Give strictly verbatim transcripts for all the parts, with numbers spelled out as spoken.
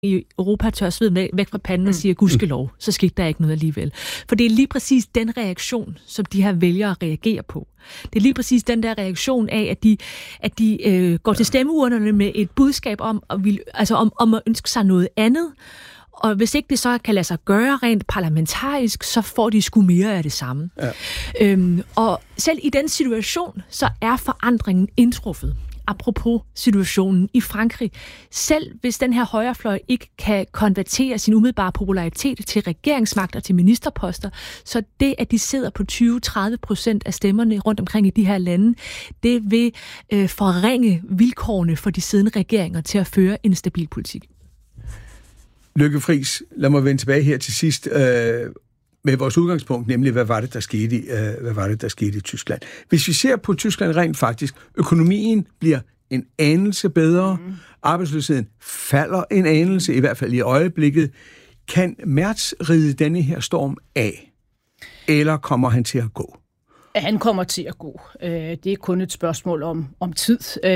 i Europa tør sveden væk fra panden og siger, gudskelov, så skete der ikke noget alligevel. For det er lige præcis den reaktion, som de her vælgere reagerer på. Det er lige præcis den der reaktion af, at de, at de øh, går til stemmeurnerne med et budskab om at, vil, altså om, om at ønske sig noget andet. Og hvis ikke det så kan lade sig gøre rent parlamentarisk, så får de sgu mere af det samme. Ja. Øhm, og selv i den situation, så er forandringen indtruffet. Apropos situationen i Frankrig. Selv hvis den her højrefløj ikke kan konvertere sin umiddelbare popularitet til regeringsmagt og til ministerposter, så det, at de sidder på tyve til tredive procent af stemmerne rundt omkring i de her lande, det vil øh, forringe vilkårene for de siddende regeringer til at føre en stabil politik. Lykke Friis, lad mig vende tilbage her til sidst øh, med vores udgangspunkt, nemlig hvad var det, der skete, øh, hvad var det, der skete i Tyskland. Hvis vi ser på Tyskland rent faktisk, økonomien bliver en anelse bedre, mm. arbejdsløsheden falder en anelse, i hvert fald i øjeblikket. Kan Merz ride denne her storm af, eller kommer han til at gå? Han kommer til at gå. Det er kun et spørgsmål om, om tid.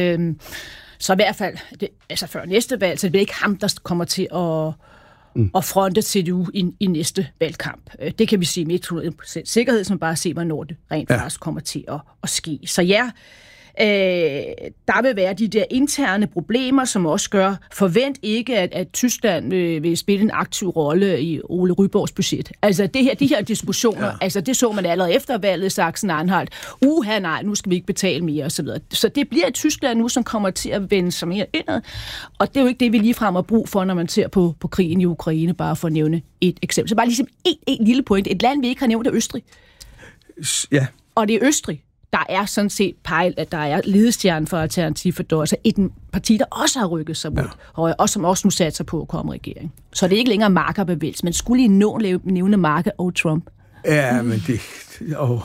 Så i hvert fald, det, altså før næste valg, så det er ikke ham, der kommer til at, mm. at fronte C D U i, i næste valgkamp. Det kan vi sige med hundrede procent sikkerhed, som bare ser, hvornår det rent ja. faktisk kommer til at, at ske. Så ja, øh, der vil være de der interne problemer, som også gør, forvent ikke, at, at Tyskland øh, vil spille en aktiv rolle i Ole Ryborgs budget. Altså det her, de her diskussioner, ja. altså det så man allerede efter valget, Sachsen-Anhalt. Uha, nej, nu skal vi ikke betale mere, osv. Så det bliver Tyskland nu, som kommer til at vende sig mere indad. Og det er jo ikke det, vi ligefrem har brug for, når man ser på, på krigen i Ukraine, bare for at nævne et eksempel. Så bare ligesom en, en lille point. Et land, vi ikke har nævnt, er Østrig. Ja. Og det er Østrig, der er sådan set pejl, at der er ledestjernen for Alternativ for Deutschland, altså et parti, der også har rykket sig mod ja. højre, og som også nu satser på at komme regering. Så det er ikke længere markerbevægelse, men skulle I nå nævne Marke og Trump? Ja, men det... Oh.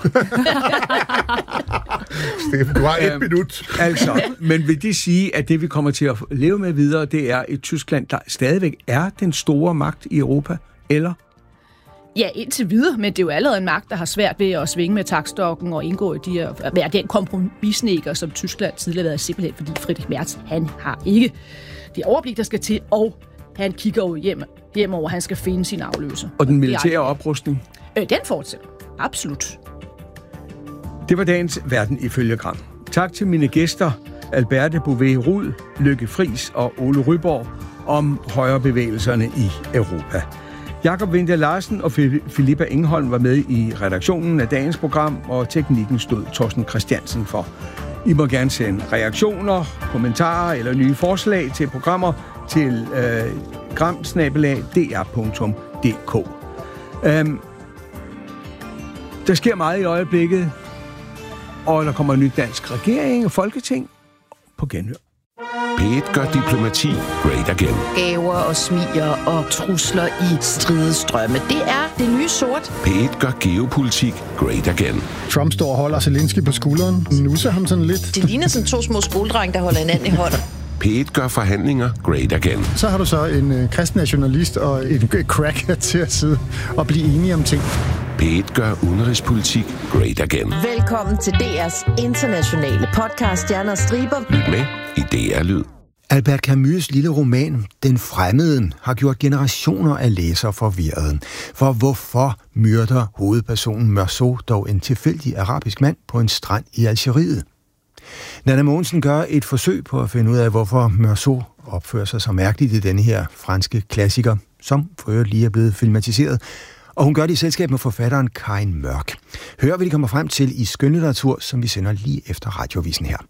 Steffen, du har et um, minut. Altså, men vil det sige, at det, vi kommer til at leve med videre, det er et Tyskland, der stadigvæk er den store magt i Europa, eller? Ja, indtil videre, men det er jo allerede en magt, der har svært ved at svinge med taktstokken og indgå i de her, være den kompromisnikker, som Tyskland tidligere har været, simpelthen fordi Friedrich Merz, han har ikke det overblik, der skal til, og han kigger jo hjem, hjem over, han skal finde sin afløser. Og den militære oprustning? Øh, den fortsætter. Absolut. Det var dagens Verden ifølge Gram. Tak til mine gæster, Alberte Bouvet-Rud, Lykke Friis og Ole Ryborg, om højrebevægelserne i Europa. Jakob Winther Larsen og Filippa Engholm var med i redaktionen af dagens program, og teknikken stod Torsten Christiansen for. I må gerne sende reaktioner, kommentarer eller nye forslag til programmer til øh, gram snabel-a d r punktum d k. Um, der sker meget i øjeblikket, og der kommer en ny dansk regering og folketing på genhør. P et gør diplomati great again. Gaver og smiger og trusler i stridestrømme. Det er det nye sort. P et gør geopolitik great again. Trump står og holder Zelensky på skulderen. Nusser ham sådan lidt. Det ligner sådan to små skoledrenge, der holder hinanden i hånden. P et gør forhandlinger great again. Så har du så en øh, kristen nationalist og en cracker til at sidde og blive enige om ting. P et gør udenrigspolitik great again. Velkommen til D R's internationale podcast Stjerner og Striber. Lyt med i D R Lyd. Albert Camus' lille roman, Den Fremmede, har gjort generationer af læsere forvirrede. For hvorfor myrder hovedpersonen Meursault dog en tilfældig arabisk mand på en strand i Algeriet? Nanna Mogensen gør et forsøg på at finde ud af, hvorfor Meursault opfører sig så mærkeligt i denne her franske klassiker, som for øvrigt lige er blevet filmatiseret. Og hun gør det i selskab med forfatteren Karin Mørk. Hør, hvad de kommer frem til i skønlitteratur, som vi sender lige efter radiovisen her.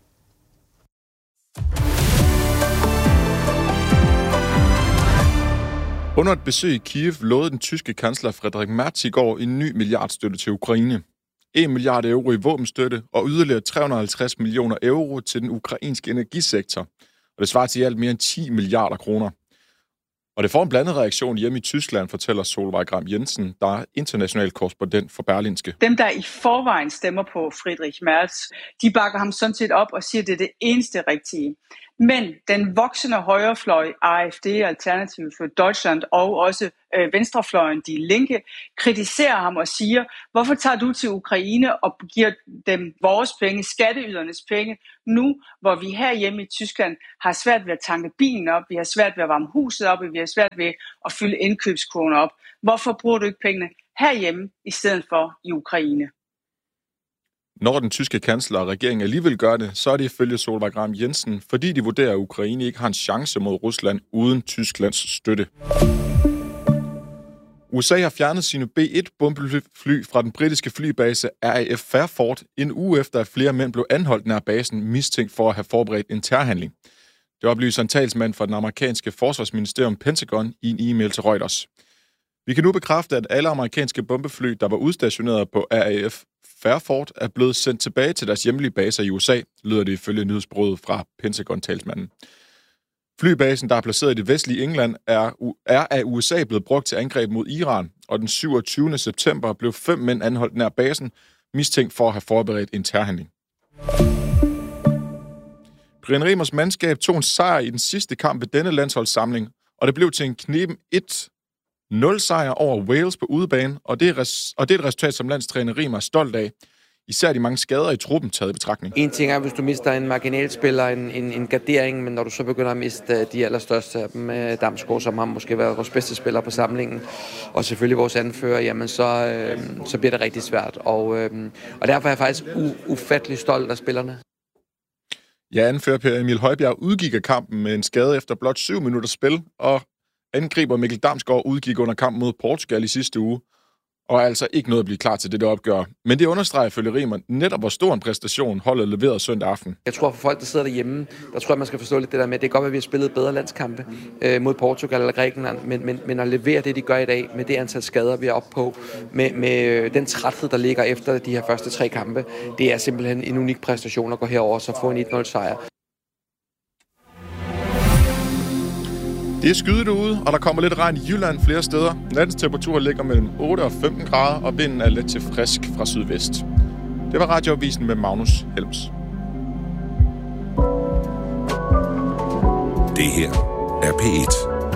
Under et besøg i Kiev lovede den tyske kansler Friedrich Merz i går en ny milliardstøtte til Ukraine. en milliard euro i våbenstøtte og yderligere tre hundrede og halvtreds millioner euro til den ukrainske energisektor. Og det svarer til alt mere end ti milliarder kroner. Og det får en blandet reaktion hjemme i Tyskland, fortæller Solveig Gram Jensen, der er international korrespondent for Berlingske. Dem, der i forvejen stemmer på Friedrich Merz, de bakker ham sådan set op og siger, at det er det eneste rigtige. Men den voksende højrefløj, A F D, Alternative for Deutschland, og også øh, venstrefløjen, Die Linke, kritiserer ham og siger, hvorfor tager du til Ukraine og giver dem vores penge, skatteydernes penge, nu hvor vi herhjemme i Tyskland har svært ved at tanke bilen op, vi har svært ved at varme huset op, og vi har svært ved at fylde indkøbskurven op. Hvorfor bruger du ikke pengene herhjemme i stedet for i Ukraine? Når den tyske kansler og regeringen alligevel gør det, så er det ifølge Solveig Gram Jensen, fordi de vurderer, at Ukraine ikke har en chance mod Rusland uden Tysklands støtte. U S A har fjernet sine B et bombefly fra den britiske flybase R A F Fairford en uge efter, at flere mænd blev anholdt nær basen, mistænkt for at have forberedt en terrorhandling. Det oplyser en talsmand fra den amerikanske forsvarsministerium Pentagon i en e-mail til Reuters. Vi kan nu bekræfte, at alle amerikanske bombefly, der var udstationeret på R A F Fairford, er blevet sendt tilbage til deres hjemlige baser i U S A, lyder det ifølge nyhedsbureauet fra Pentagon-talsmanden. Flybasen, der er placeret i det vestlige England, er, er af U S A blevet brugt til angreb mod Iran, og den syvogtyvende september blev fem mænd anholdt nær basen, mistænkt for at have forberedt en terrorhandling. Brian Riemers mandskab tog en sejr i den sidste kamp ved denne landsholdssamling, og det blev til en knepen et nul sejr over Wales på udebane, og det, er res- og det er et resultat, som landstræner Riemer er stolt af. Især de mange skader i truppen taget i betragtning. En ting er, hvis du mister en marginalspiller, en, en, en gardering, men når du så begynder at miste de allerstørste af dem, Damsgaard, som har måske været vores bedste spiller på samlingen, og selvfølgelig vores anfører, jamen så, øh, så bliver det rigtig svært. Og, øh, og derfor er jeg faktisk u- ufattelig stolt af spillerne. Ja, anfører Per Emil Højbjerg udgik af kampen med en skade efter blot syv minutters spil, og angriber Mikkel Damsgaard udgik under kampen mod Portugal i sidste uge, og er altså ikke noget at blive klar til det, der opgør. Men det understreger ifølge Riemer netop, hvor stor en præstation holdet leverede søndag aften. Jeg tror, for folk, der sidder derhjemme, der tror jeg, man skal forstå lidt det der med, det er godt, at vi har spillet bedre landskampe øh, mod Portugal eller Grækenland, men, men, men at levere det, de gør i dag, med det antal skader, vi er oppe på, med, med øh, den træthed, der ligger efter de her første tre kampe, det er simpelthen en unik præstation at gå herover og så få en et nul sejr. Det er skyet derude, og der kommer lidt regn i Jylland flere steder. Nattens temperatur ligger mellem otte og femten grader, og vinden er let til frisk fra sydvest. Det var radioavisen med Magnus Helms. Det her er P et.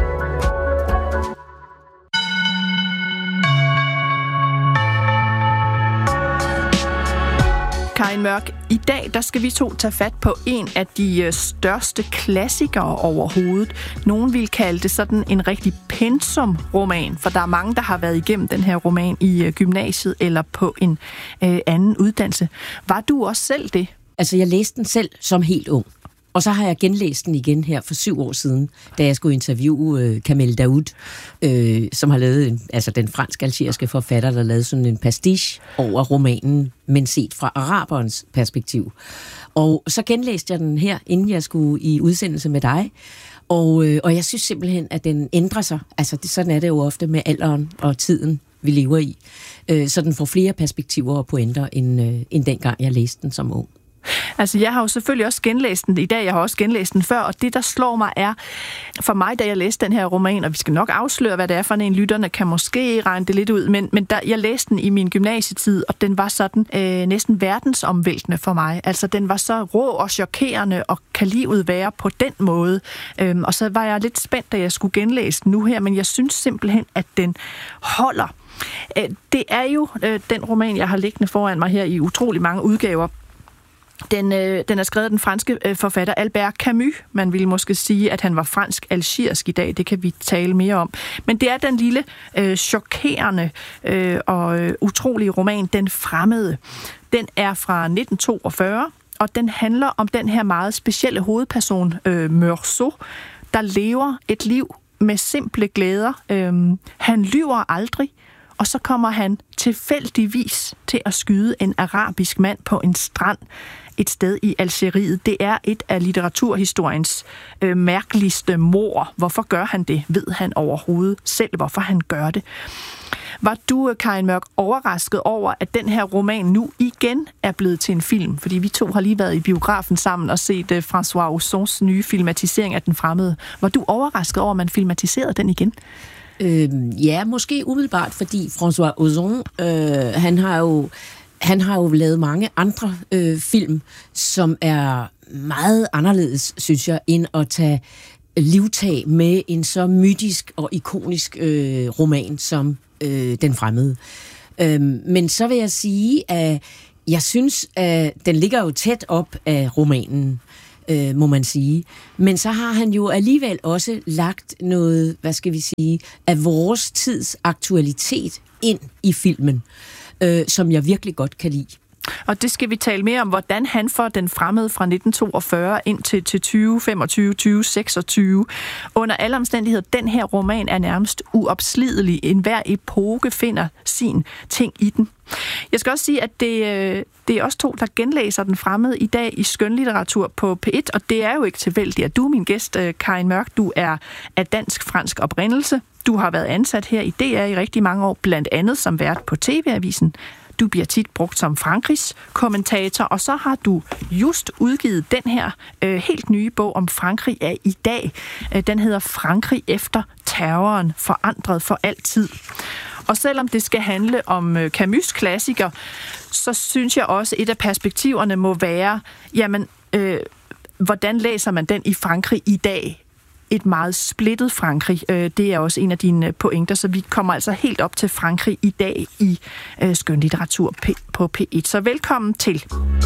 Karin Mørk, i dag der skal vi to tage fat på en af de største klassikere overhovedet. Nogen vil kalde det sådan en rigtig pensum-roman, for der er mange, der har været igennem den her roman i gymnasiet eller på en øh, anden uddannelse. Var du også selv det? Altså, jeg læste den selv som helt ung. Og så har jeg genlæst den igen her for syv år siden, da jeg skulle interviewe øh, Kamel Daoud, øh, som har lavet, en, altså den fransk-algeriske forfatter, der lavede sådan en pastiche over romanen, men set fra araberens perspektiv. Og så genlæste jeg den her, inden jeg skulle i udsendelse med dig, og, øh, og jeg synes simpelthen, at den ændrer sig. Altså, det, sådan er det jo ofte med alderen og tiden, vi lever i. Øh, så den får flere perspektiver og pointer, end, øh, end dengang jeg læste den som ung. Altså, jeg har jo selvfølgelig også genlæst den i dag, jeg har også genlæst den før, og det, der slår mig, er for mig, da jeg læste den her roman, og vi skal nok afsløre, hvad det er for en, lytterne kan måske regne det lidt ud, men, men da jeg læste den i min gymnasietid, og den var sådan øh, næsten verdensomvæltende for mig. Altså, den var så rå og chokerende, og kan livet være på den måde. Øhm, og så var jeg lidt spændt, da jeg skulle genlæse den nu her, men jeg synes simpelthen, at den holder. Øh, det er jo øh, den roman, jeg har liggende foran mig her i utrolig mange udgaver. Den, øh, den er skrevet af den franske øh, forfatter Albert Camus. Man ville måske sige, at han var fransk-algerisk i dag. Det kan vi tale mere om. Men det er den lille, øh, chokerende øh, og øh, utrolige roman, Den Fremmede. Den er fra nitten toogfyrre, og den handler om den her meget specielle hovedperson, øh, Meursault, der lever et liv med simple glæder. Øh, han lyver aldrig, og så kommer han tilfældigvis til at skyde en arabisk mand på en strand et sted i Algeriet. Det er et af litteraturhistoriens øh, mærkeligste mord. Hvorfor gør han det? Ved han overhovedet selv, hvorfor han gør det? Var du, Karin Mørk, overrasket over, at den her roman nu igen er blevet til en film? Fordi vi to har lige været i biografen sammen og set uh, François Ozons nye filmatisering af Den Fremmede. Var du overrasket over, at man filmatiserede den igen? Øh, ja, måske umiddelbart, fordi François Ozon, øh, han har jo han har jo lavet mange andre øh, film, som er meget anderledes, synes jeg, end at tage livtag med en så mytisk og ikonisk øh, roman som øh, Den Fremmede. Øhm, men så vil jeg sige, at jeg synes, at den ligger jo tæt op af romanen, øh, må man sige. Men så har han jo alligevel også lagt noget, hvad skal vi sige, af vores tids aktualitet ind i filmen, øh, som jeg virkelig godt kan lide. Og det skal vi tale mere om, hvordan han får Den Fremmede fra nitten toogfyrre ind til, til tyve femogtyve, tyve seksogtyve. Under alle omstændigheder, den her roman er nærmest uopslidelig. En hver epoke finder sin ting i den. Jeg skal også sige, at det, det er os to, der genlæser Den Fremmede i dag i skønlitteratur på P et, og det er jo ikke tilfældigt, at du, min gæst, Karin Mørk, du er af dansk-fransk oprindelse. Du har været ansat her i D R i rigtig mange år, blandt andet som vært på T V-avisen. Du bliver tit brugt som Frankrigs kommentator, og så har du just udgivet den her øh, helt nye bog om Frankrig af i dag. Øh, den hedder Frankrig efter terroren, forandret for altid. Og selvom det skal handle om øh, Camus' klassiker, så synes jeg også, et af perspektiverne må være, jamen, øh, hvordan læser man den i Frankrig i dag? Et meget splittet Frankrig. Det er også en af dine pointer, så vi kommer altså helt op til Frankrig i dag i skønlitteratur på P et. Så velkommen til.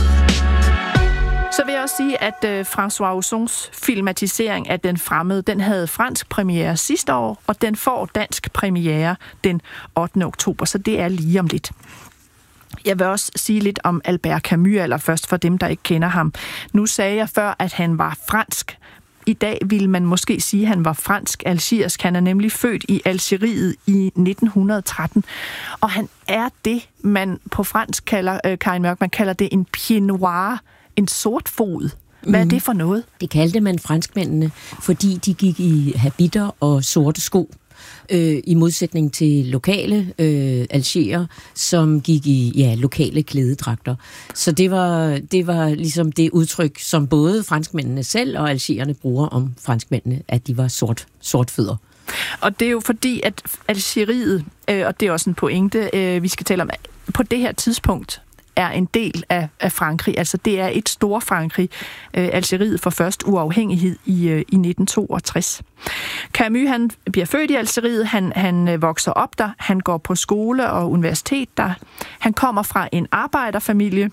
Så vil jeg også sige, at François Ozons filmatisering af Den Fremmede, den havde fransk premiere sidste år, og den får dansk premiere den ottende oktober, så det er lige om lidt. Jeg vil også sige lidt om Albert Camus allerførst, for dem, der ikke kender ham. Nu sagde jeg før, at han var fransk. I dag ville man måske sige, at han var fransk-algerisk. Han er nemlig født i Algeriet i nitten tretten. Og han er det, man på fransk kalder, øh, Karin Mørk, man kalder det en pied noir, en sort fod. Hvad er det for noget? Det kaldte man franskmændene, fordi de gik i habitter og sorte sko. Øh, i modsætning til lokale øh, algerer, som gik i ja, lokale klædedragter. Så det var, det var ligesom det udtryk, som både franskmændene selv og algererne bruger om franskmændene, at de var sort, sortfødder. Og det er jo fordi, at Algeriet, øh, og det er også en pointe, øh, vi skal tale om, på det her tidspunkt, er en del af, af Frankrig. Altså det er et stort Frankrig. Øh, Algeriet får først uafhængighed i, øh, i nitten toogtres. Camus, han bliver født i Algeriet, han, han øh, vokser op der, han går på skole og universitet der. Han kommer fra en arbejderfamilie.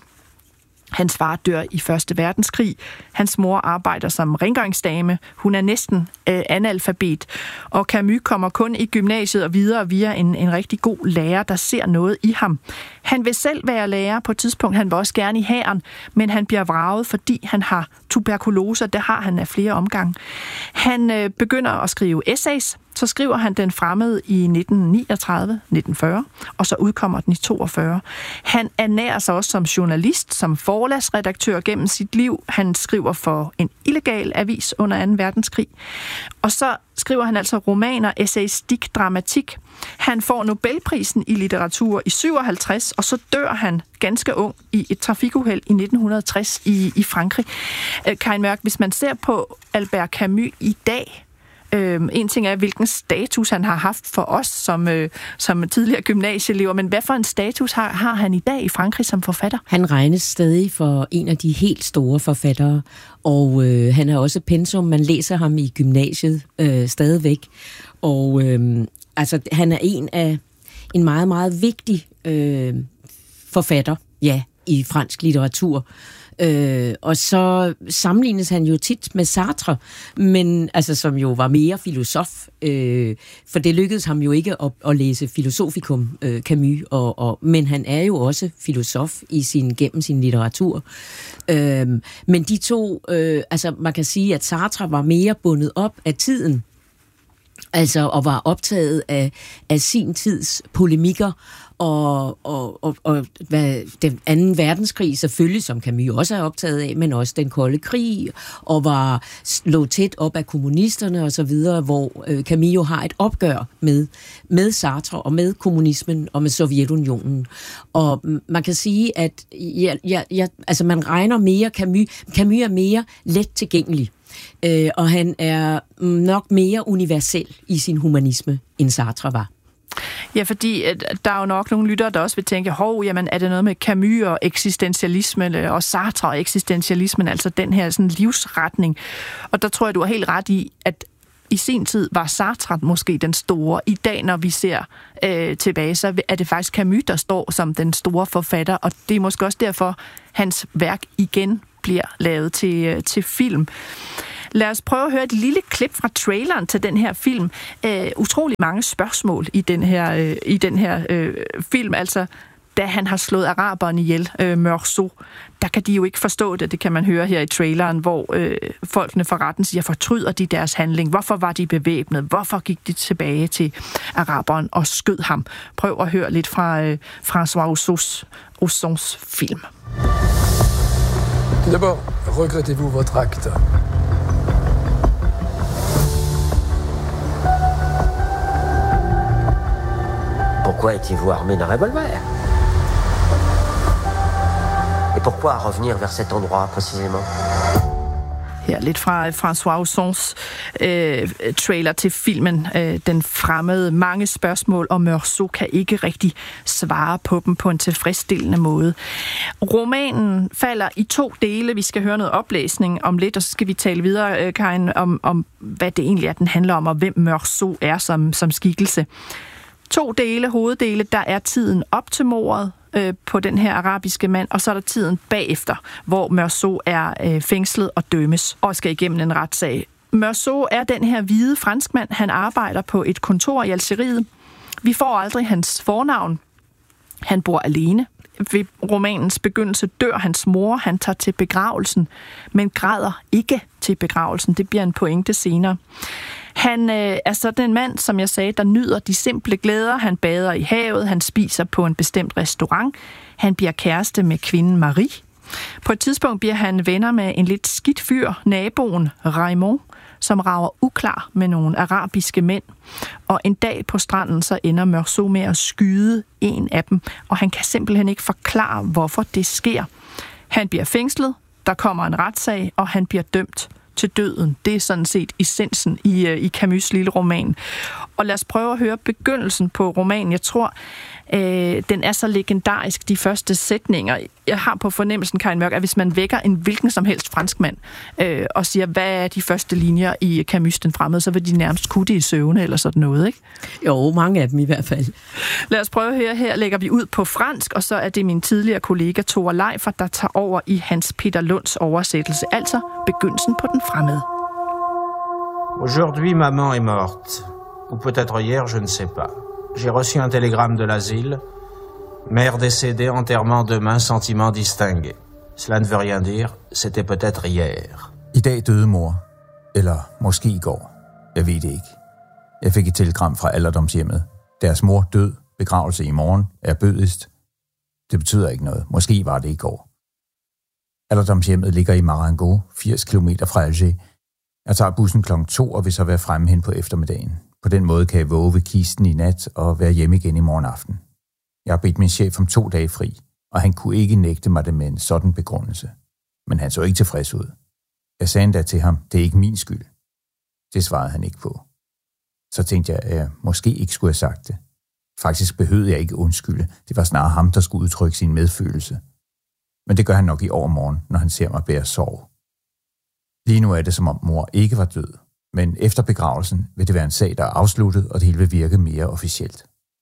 Hans far dør i første verdenskrig. Hans mor arbejder som rengøringsdame. Hun er næsten øh, analfabet. Og Camus kommer kun i gymnasiet og videre via en, en rigtig god lærer, der ser noget i ham. Han vil selv være lærer på et tidspunkt. Han vil også gerne i hæren, men han bliver vraget, fordi han har tuberkulose. Det har han af flere omgange. Han øh, begynder at skrive essays. Så skriver han Den Fremmede i nitten niogtredive nitten fyrre, og så udkommer den i toogfyrre. Han ernærer sig også som journalist, som forlagsredaktør gennem sit liv. Han skriver for en illegal avis under anden verdenskrig. Og så skriver han altså romaner, essayistik, dramatik. Han får Nobelprisen i litteratur i syvoghalvtreds, og så dør han ganske ung i et trafikuheld i nitten tres i, i Frankrig. Karin Mørk, hvis man ser på Albert Camus i dag, Øhm, en ting er, hvilken status han har haft for os som, øh, som tidligere gymnasieelever, men hvad for en status har, har han i dag i Frankrig som forfatter? Han regnes stadig for en af de helt store forfattere, og øh, han er også pensum. Man læser ham i gymnasiet øh, stadigvæk, og øh, altså, han er en af en meget, meget vigtig øh, forfatter, ja, i fransk litteratur. Øh, og så sammenlignes han jo tit med Sartre, men altså som jo var mere filosof, øh, for det lykkedes ham jo ikke at, at læse filosofikum, øh, Camus, og, og, men han er jo også filosof i sin, gennem sin litteratur. Øh, men de to, øh, altså man kan sige, at Sartre var mere bundet op af tiden, altså og var optaget af, af sin tids polemikker, og, og, og, og hvad, den anden verdenskrig selvfølgelig, som Camus også er optaget af, men også den kolde krig, og var lå tæt op af kommunisterne og så videre, hvor øh, Camus jo har et opgør med, med Sartre og med kommunismen og med Sovjetunionen. Og man kan sige, at ja, ja, ja, altså man regner mere Camus, Camus er mere let tilgængelig. Øh, og han er nok mere universel i sin humanisme, end Sartre var. Ja, fordi at, der er jo nok nogle lyttere, der også vil tænke, hov, jamen er det noget med Camus og eksistentialisme, og Sartre og eksistentialismen, altså den her sådan livsretning. Og der tror jeg, du har helt ret i, at i sin tid var Sartre måske den store. I dag, når vi ser øh, tilbage, så er det faktisk Camus, der står som den store forfatter, og det er måske også derfor, hans værk igen bliver lavet til, øh, til film. Lad os prøve at høre et lille klip fra traileren til den her film. Uh, utrolig mange spørgsmål i den her, uh, i den her uh, film. Altså, da han har slået araberne ihjel, uh, Meursault, der kan de jo ikke forstå det. Det kan man høre her i traileren, hvor uh, folkene fra retten siger, fortryder de deres handling? Hvorfor var de bevæbnet? Hvorfor gik de tilbage til araberen og skød ham? Prøv at høre lidt fra uh, François Ozons, Ozons film. D'abord, regrettez-vous votre acte? Pourquoi étiez-vous armé d'un revolver? Et pourquoi revenir vers cet endroit précisément? Her lidt fra François Ozons øh, trailer til filmen øh, Den Fremmede. Mange spørgsmål, og Meursault kan ikke rigtig svare på dem på en tilfredsstillende måde. Romanen falder i to dele. Vi skal høre noget oplæsning om lidt, og så skal vi tale videre, øh, Karin, om, om hvad det egentlig er, den handler om, og hvem Meursault er som, som skikkelse. To dele, hoveddele, der er tiden op til mordet øh, på den her arabiske mand, og så er der tiden bagefter, hvor Meursault er øh, fængslet og dømmes og skal igennem en retssag. Meursault er den her hvide franskmand. Han arbejder på et kontor i Algeriet. Vi får aldrig hans fornavn. Han bor alene. Ved romanens begyndelse dør hans mor. Han tager til begravelsen, men græder ikke til begravelsen. Det bliver en pointe senere. Han øh, er sådan en mand, som jeg sagde, der nyder de simple glæder. Han bader i havet, han spiser på en bestemt restaurant. Han bliver kæreste med kvinden Marie. På et tidspunkt bliver han venner med en lidt skidt fyr, naboen Raymond, som rager uklar med nogle arabiske mænd. Og en dag på stranden, så ender Meursault med at skyde en af dem, og han kan simpelthen ikke forklare, hvorfor det sker. Han bliver fængslet, der kommer en retssag, og han bliver dømt til døden. Det er sådan set essensen i, i Camus' lille roman. Og lad os prøve at høre begyndelsen på romanen. Jeg tror, øh, den er så legendarisk, de første sætninger. Jeg har på fornemmelsen, Karin Mørk, at hvis man vækker en hvilken som helst franskmand øh, og siger, hvad er de første linjer i Camus' Den Fremmede, så vil de nærmest kunne det i søvne eller sådan noget, ikke? Jo, mange af dem i hvert fald. Lad os prøve at høre. Her lægger vi ud på fransk, og så er det min tidligere kollega Thor Leifert, der tager over i Hans Peter Lunds oversættelse. Altså begyndelsen på Den Fremmede. Aujourd'hui, maman est morte. Ou peut-être hier, je ne sais pas. J'ai reçu un télégramme de l'asile. Mère décédée, enterrement demain, sentiment distingué. Cela ne veut rien dire. C'était peut-être hier. I dag døde mor. Eller måske i går. Jeg ved det ikke. Jeg fik et telegram fra alderdomshjemmet. Deres mor død. Begravelse i morgen. Er bødigst. Det betyder ikke noget. Måske var det i går. Alderdomshjemmet ligger i Marengo, firs kilometer fra Alger. Jeg tager bussen klokken to og vil så være fremme hen på eftermiddagen. På den måde kan jeg våge ved kisten i nat og være hjemme igen i morgen aften. Jeg har bedt min chef om to dage fri, og han kunne ikke nægte mig det med en sådan begrundelse. Men han så ikke tilfreds ud. Jeg sagde endda til ham, det er ikke min skyld. Det svarede han ikke på. Så tænkte jeg, at jeg måske ikke skulle have sagt det. Faktisk behøvede jeg ikke undskylde. Det var snarere ham, der skulle udtrykke sin medfølelse. Men det gør han nok i overmorgen, når han ser mig bære sorg. Lige nu er det, som om mor ikke var død. Men efter begravelsen vil det være en sag, der er afsluttet, og det hele vil virke mere officielt.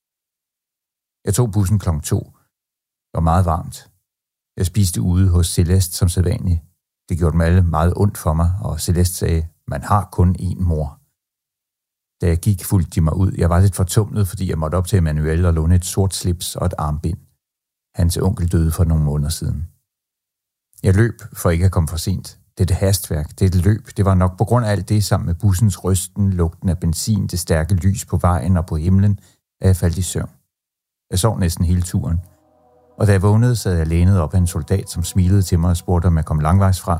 Jeg tog bussen klokken to. Det var meget varmt. Jeg spiste ude hos Celeste som sædvanligt. Det gjorde dem alle meget ondt for mig, og Celeste sagde, man har kun én mor. Da jeg gik, fulgte de mig ud. Jeg var lidt fortumlet, fordi jeg måtte op til Emmanuel og låne et sort slips og et armbind. Hans onkel døde for nogle måneder siden. Jeg løb for ikke at komme for sent. Det er det hastværk, det er et løb. Det var nok på grund af alt det, sammen med bussens rysten, lugten af benzin, det stærke lys på vejen og på himlen, at jeg faldt i søvn. Jeg sov næsten hele turen. Og da jeg vågnede, sad jeg lænet op af en soldat, som smilede til mig og spurgte, om jeg kom langvejs fra.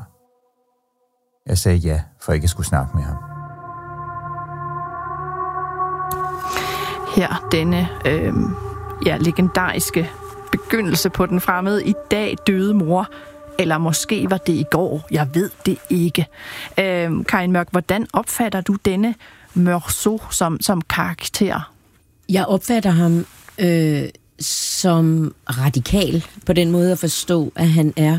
Jeg sagde ja, for ikke at skulle snakke med ham. Her denne øh, ja, legendariske begyndelse på Den Fremmede. I dag døde mor. Eller måske var det i går. Jeg ved det ikke. Øh, Karin Mørk, hvordan opfatter du denne Meursault som, som karakter? Jeg opfatter ham øh, som radikal på den måde at forstå, at han er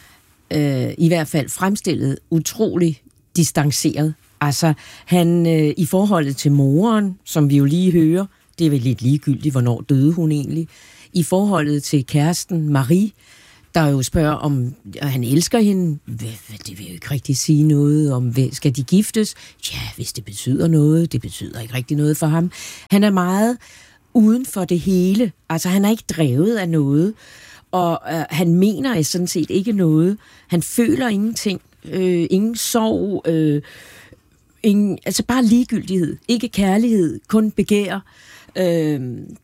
øh, i hvert fald fremstillet utrolig distanceret. Altså, han øh, i forholdet til moren, som vi jo lige hører, det er vel lidt ligegyldigt, hvornår døde hun egentlig. I forholdet til kæresten Marie, der jo spørger, om han elsker hende. Det vil jo ikke rigtig sige noget om, skal de giftes? Ja, hvis det betyder noget. Det betyder ikke rigtig noget for ham. Han er meget uden for det hele. Altså, han er ikke drevet af noget. Og øh, han mener sådan set ikke noget. Han føler ingenting. Øh, ingen sorg. Øh, ingen, altså bare ligegyldighed. Ikke kærlighed. Kun begær. Øh,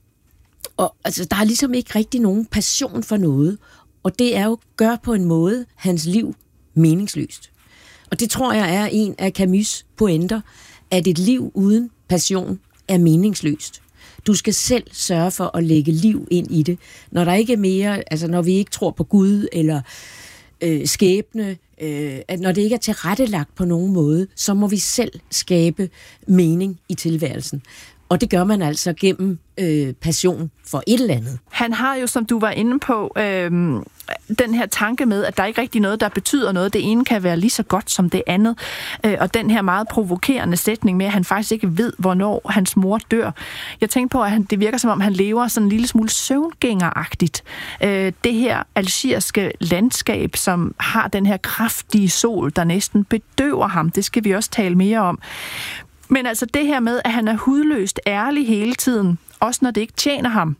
og altså, der er ligesom ikke rigtig nogen passion for noget. Og det er jo gør på en måde hans liv meningsløst. Og det tror jeg er en af Camus' pointer, at et liv uden passion er meningsløst. Du skal selv sørge for at lægge liv ind i det. Når der ikke er mere, altså når vi ikke tror på Gud eller øh, skæbne, øh, at når det ikke er tilrettelagt på nogen måde, så må vi selv skabe mening i tilværelsen. Og det gør man altså gennem øh, passion for et eller andet. Han har jo, som du var inde på, øh, den her tanke med, at der ikke rigtig noget, der betyder noget. Det ene kan være lige så godt som det andet. Øh, og den her meget provokerende sætning med, at han faktisk ikke ved, hvornår hans mor dør. Jeg tænker på, at han, det virker som om, han lever sådan en lille smule søvngængeragtigt. Øh, det her algeriske landskab, som har den her kraftige sol, der næsten bedøver ham, det skal vi også tale mere om. Men altså det her med, at han er hudløst ærlig hele tiden, også når det ikke tjener ham.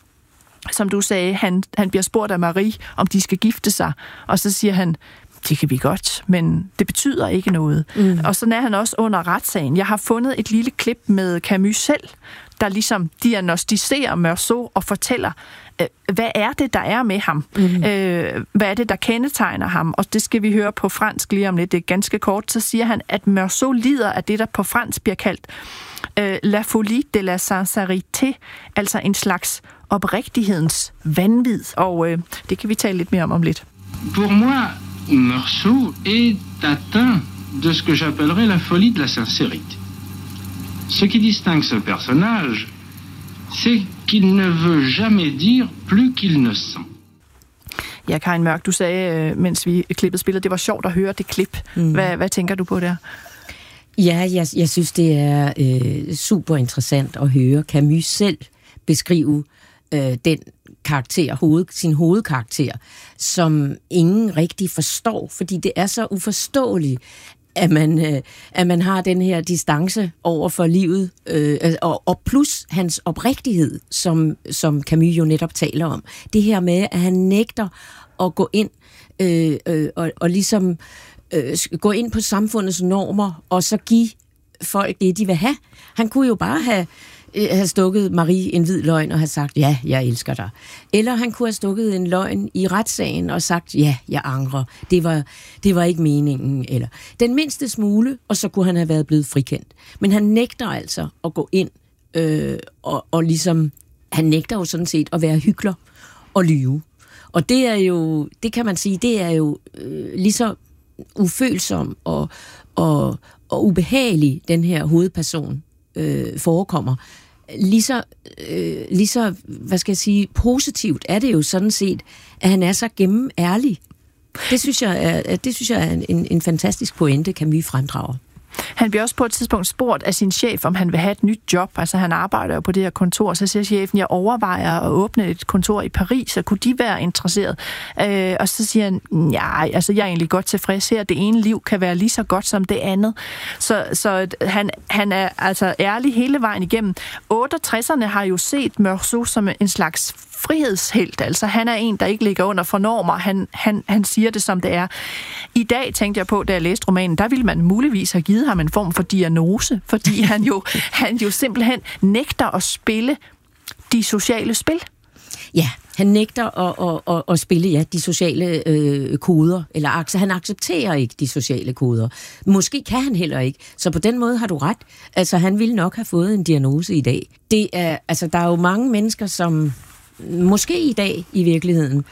Som du sagde, han, han bliver spurgt af Marie, om de skal gifte sig, og så siger han, det kan vi godt, men det betyder ikke noget. Mm. Og sådan er han også under retssagen. Jeg har fundet et lille klip med Camus selv, der ligesom diagnostiserer Meursault og fortæller, hvad er det, der er med ham? Mm. Øh, hvad er det, der kendetegner ham? Og det skal vi høre på fransk lige om lidt. Det er ganske kort. Så siger han, at Meursault lider af det, der på fransk bliver kaldt øh, la folie de la sincérité, altså en slags oprigtighedens vanvid. Og øh, det kan vi tale lidt mere om om lidt. Pour moi, Meursault est atteint de ce que j'appellerais la folie de la sincérité. Ce qui distingue ce personnage, c'est qu'il ne veut jamais dire plus qu'il ne sent. Ja, Karin Mørk, du sagde, mens vi klippede spillet, det var sjovt at høre det klip. Mm. Hvad, hvad tænker du på der? Ja, jeg, jeg synes, det er øh, super interessant at høre Camus selv beskrive øh, den karakter, hoved, sin hovedkarakter, som ingen rigtig forstår, fordi det er så uforståeligt, at man, øh, at man har den her distance over for livet, øh, og, og plus hans oprigtighed, som, som Camus jo netop taler om. Det her med, at han nægter at gå ind øh, øh, og, og ligesom øh, gå ind på samfundets normer, og så give folk det, de vil have. Han kunne jo bare have have stukket Marie en hvid løgn og have sagt, ja, jeg elsker dig. Eller han kunne have stukket en løgn i retssagen og sagt, ja, jeg angrer. Det var, det var ikke meningen. Eller den mindste smule, og så kunne han have været blevet frikendt. Men han nægter altså at gå ind øh, og, og ligesom, han nægter jo sådan set at være hykler og lyve. Og det er jo, det kan man sige, det er jo øh, lige så ufølsom og, og, og ubehagelig, den her hovedperson øh, forekommer. Lige så, øh, lige så, hvad skal jeg sige, positivt er det jo sådan set, at han er så gennemærlig. Det synes jeg er, det synes jeg er en, en fantastisk pointe, Camus fremdrager. Han bliver også på et tidspunkt spurgt af sin chef, om han vil have et nyt job. Altså han arbejder jo på det her kontor, så siger chefen, jeg overvejer at åbne et kontor i Paris, så kunne de være interesseret? Øh, og så siger han, nej, altså jeg er egentlig godt tilfreds her. Det ene liv kan være lige så godt som det andet. Så, så han, han er altså ærlig hele vejen igennem. otteogtresserne har jo set Meursault som en slags frihedshelt. Altså han er en, der ikke ligger under for normer. Han, han, han siger det, som det er. I dag tænkte jeg på, da jeg læste romanen, der ville man muligvis have givet ham en form for diagnose, fordi han jo, han jo simpelthen nægter at spille de sociale spil. Ja, han nægter at, at, at, at spille ja, de sociale øh, koder, eller han accepterer ikke de sociale koder. Måske kan han heller ikke, så på den måde har du ret. Altså han ville nok have fået en diagnose i dag. Det er, altså, der er jo mange mennesker, som måske i dag i virkeligheden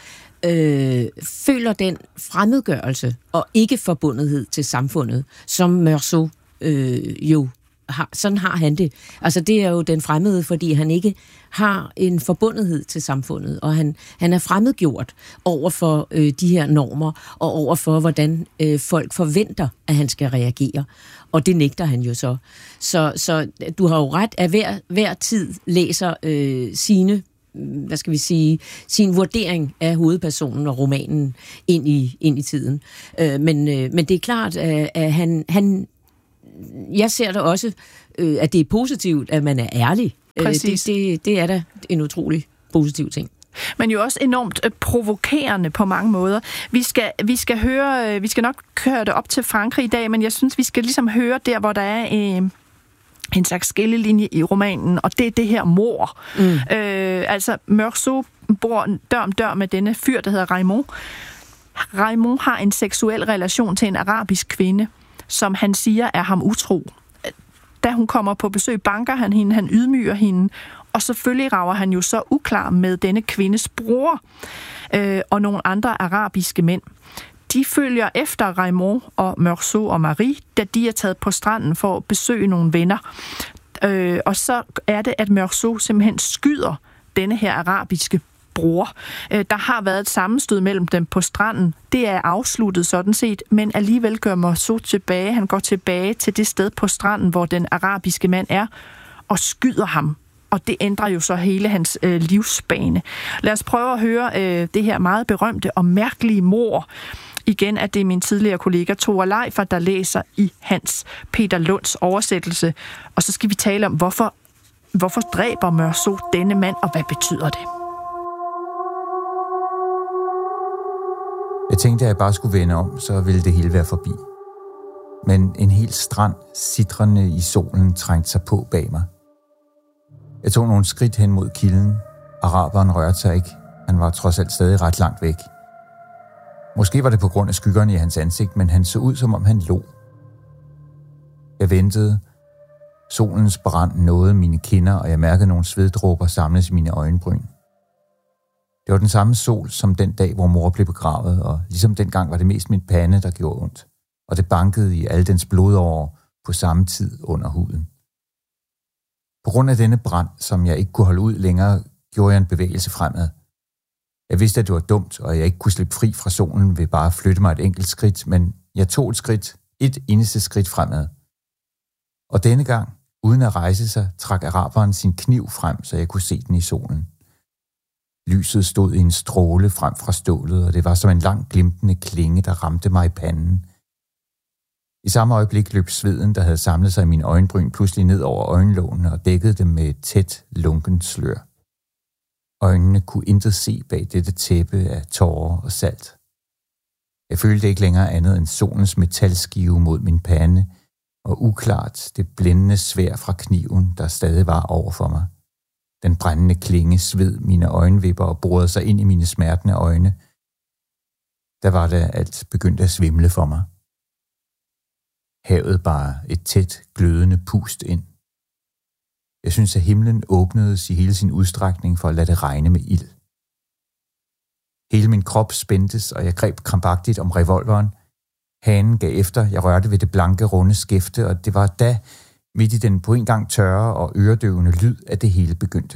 øh, føler den fremmedgørelse og ikke forbundethed til samfundet, som Meursault øh, jo har, sådan har han det. Altså det er jo den fremmede, fordi han ikke har en forbundethed til samfundet, og han, han er fremmedgjort over for øh, de her normer, og over for, hvordan øh, folk forventer, at han skal reagere. Og det nægter han jo så. Så, så du har jo ret, at hver, hver tid læser øh, sine, hvad skal vi sige, sin vurdering af hovedpersonen og romanen ind i, ind i tiden. Øh, men, øh, men det er klart, at, at han, han... Jeg ser det også, øh, at det er positivt, at man er ærlig. Præcis. Det, det, det er da en utrolig positiv ting. Men jo også enormt øh, provokerende på mange måder. Vi skal, vi skal høre, øh, vi skal nok køre det op til Frankrig i dag, men jeg synes, vi skal ligesom høre der, hvor der er øh, en slags skillelinje i romanen, og det er det her mord. Mm. Øh, altså, Meursault bor dør om dør med denne fyr, der hedder Raymond. Raymond har en seksuel relation til en arabisk kvinde, som han siger er ham utro. Da hun kommer på besøg, banker han hende, han ydmyger hende, og selvfølgelig rager han jo så uklar med denne kvindes bror øh, og nogle andre arabiske mænd. De følger efter Raymond og Meursault og Marie, da de er taget på stranden for at besøge nogle venner. Øh, og så er det, at Meursault simpelthen skyder denne her arabiske bror. Øh, der har været et sammenstød mellem dem på stranden. Det er afsluttet sådan set, men alligevel gør Meursault tilbage. Han går tilbage til det sted på stranden, hvor den arabiske mand er, og skyder ham. Og det ændrer jo så hele hans øh, livsbane. Lad os prøve at høre øh, det her meget berømte og mærkelige mord. Igen er det min tidligere kollega Tore Leifer, der læser i Hans Peter Lunds oversættelse. Og så skal vi tale om, hvorfor, hvorfor dræber Meursault denne mand, og hvad betyder det? Jeg tænkte, at jeg bare skulle vende om, så ville det hele være forbi. Men en hel strand, sitrende i solen, trængte sig på bag mig. Jeg tog nogle skridt hen mod kilden. Araberen rørte sig ikke. Han var trods alt stadig ret langt væk. Måske var det på grund af skyggerne i hans ansigt, men han så ud, som om han lå. Jeg ventede. Solens brand nåede mine kinder, og jeg mærkede nogle sveddråber samles i mine øjenbryn. Det var den samme sol som den dag, hvor mor blev begravet, og ligesom dengang var det mest min pande, der gjorde ondt, og det bankede i alle dens blodårer på samme tid under huden. På grund af denne brand, som jeg ikke kunne holde ud længere, gjorde jeg en bevægelse fremad. Jeg vidste, at det var dumt, og jeg ikke kunne slippe fri fra solen ved bare at flytte mig et enkelt skridt, men jeg tog et skridt, et eneste skridt fremad. Og denne gang, uden at rejse sig, trak araberen sin kniv frem, så jeg kunne se den i solen. Lyset stod i en stråle frem fra stålet, og det var som en lang glimtende klinge, der ramte mig i panden. I samme øjeblik løb sveden, der havde samlet sig i mine øjenbryn, pludselig ned over øjenlågene og dækkede dem med et tæt, lunkent slør. Øjnene kunne intet se bag dette tæppe af tårer og salt. Jeg følte ikke længere andet end solens metalskive mod min pande, og uklart det blændende sværd fra kniven, der stadig var over for mig. Den brændende klinge sved mine øjenvipper og borede sig ind i mine smertende øjne. Der var det alt begyndt at svimle for mig. Havet bare et tæt, glødende pust ind. Jeg synes, at himlen åbnedes i hele sin udstrækning for at lade det regne med ild. Hele min krop spændtes, og jeg greb krampagtigt om revolveren. Hanen gav efter, jeg rørte ved det blanke, runde skæfte, og det var da, midt i den på en gang tørre og øredøvende lyd, at det hele begyndte.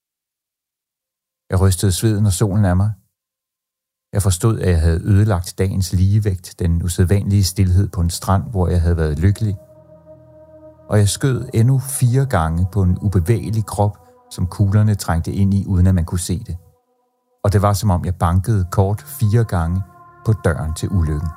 Jeg rystede sveden og solen af mig. Jeg forstod, at jeg havde ødelagt dagens ligevægt, den usædvanlige stilhed på en strand, hvor jeg havde været lykkelig. Og jeg skød endnu fire gange på en ubevægelig krop, som kuglerne trængte ind i, uden at man kunne se det. Og det var, som om jeg bankede kort fire gange på døren til ulykken.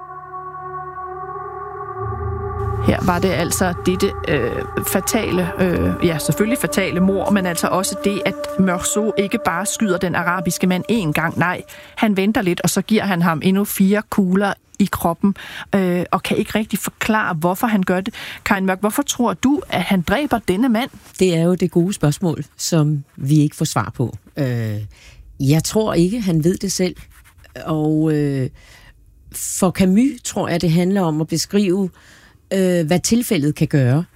Her var det altså dette øh, fatale, øh, ja selvfølgelig fatale mord, men altså også det, at Meursault ikke bare skyder den arabiske mand én gang. Nej, han venter lidt, og så giver han ham endnu fire kugler i kroppen, øh, og kan ikke rigtig forklare, hvorfor han gør det. Karin Mørk, hvorfor tror du, at han dræber denne mand? Det er jo det gode spørgsmål, som vi ikke får svar på. Øh, jeg tror ikke, han ved det selv. Og øh, for Camus tror jeg, det handler om at beskrive, øh, hvad tilfældet kan gøre.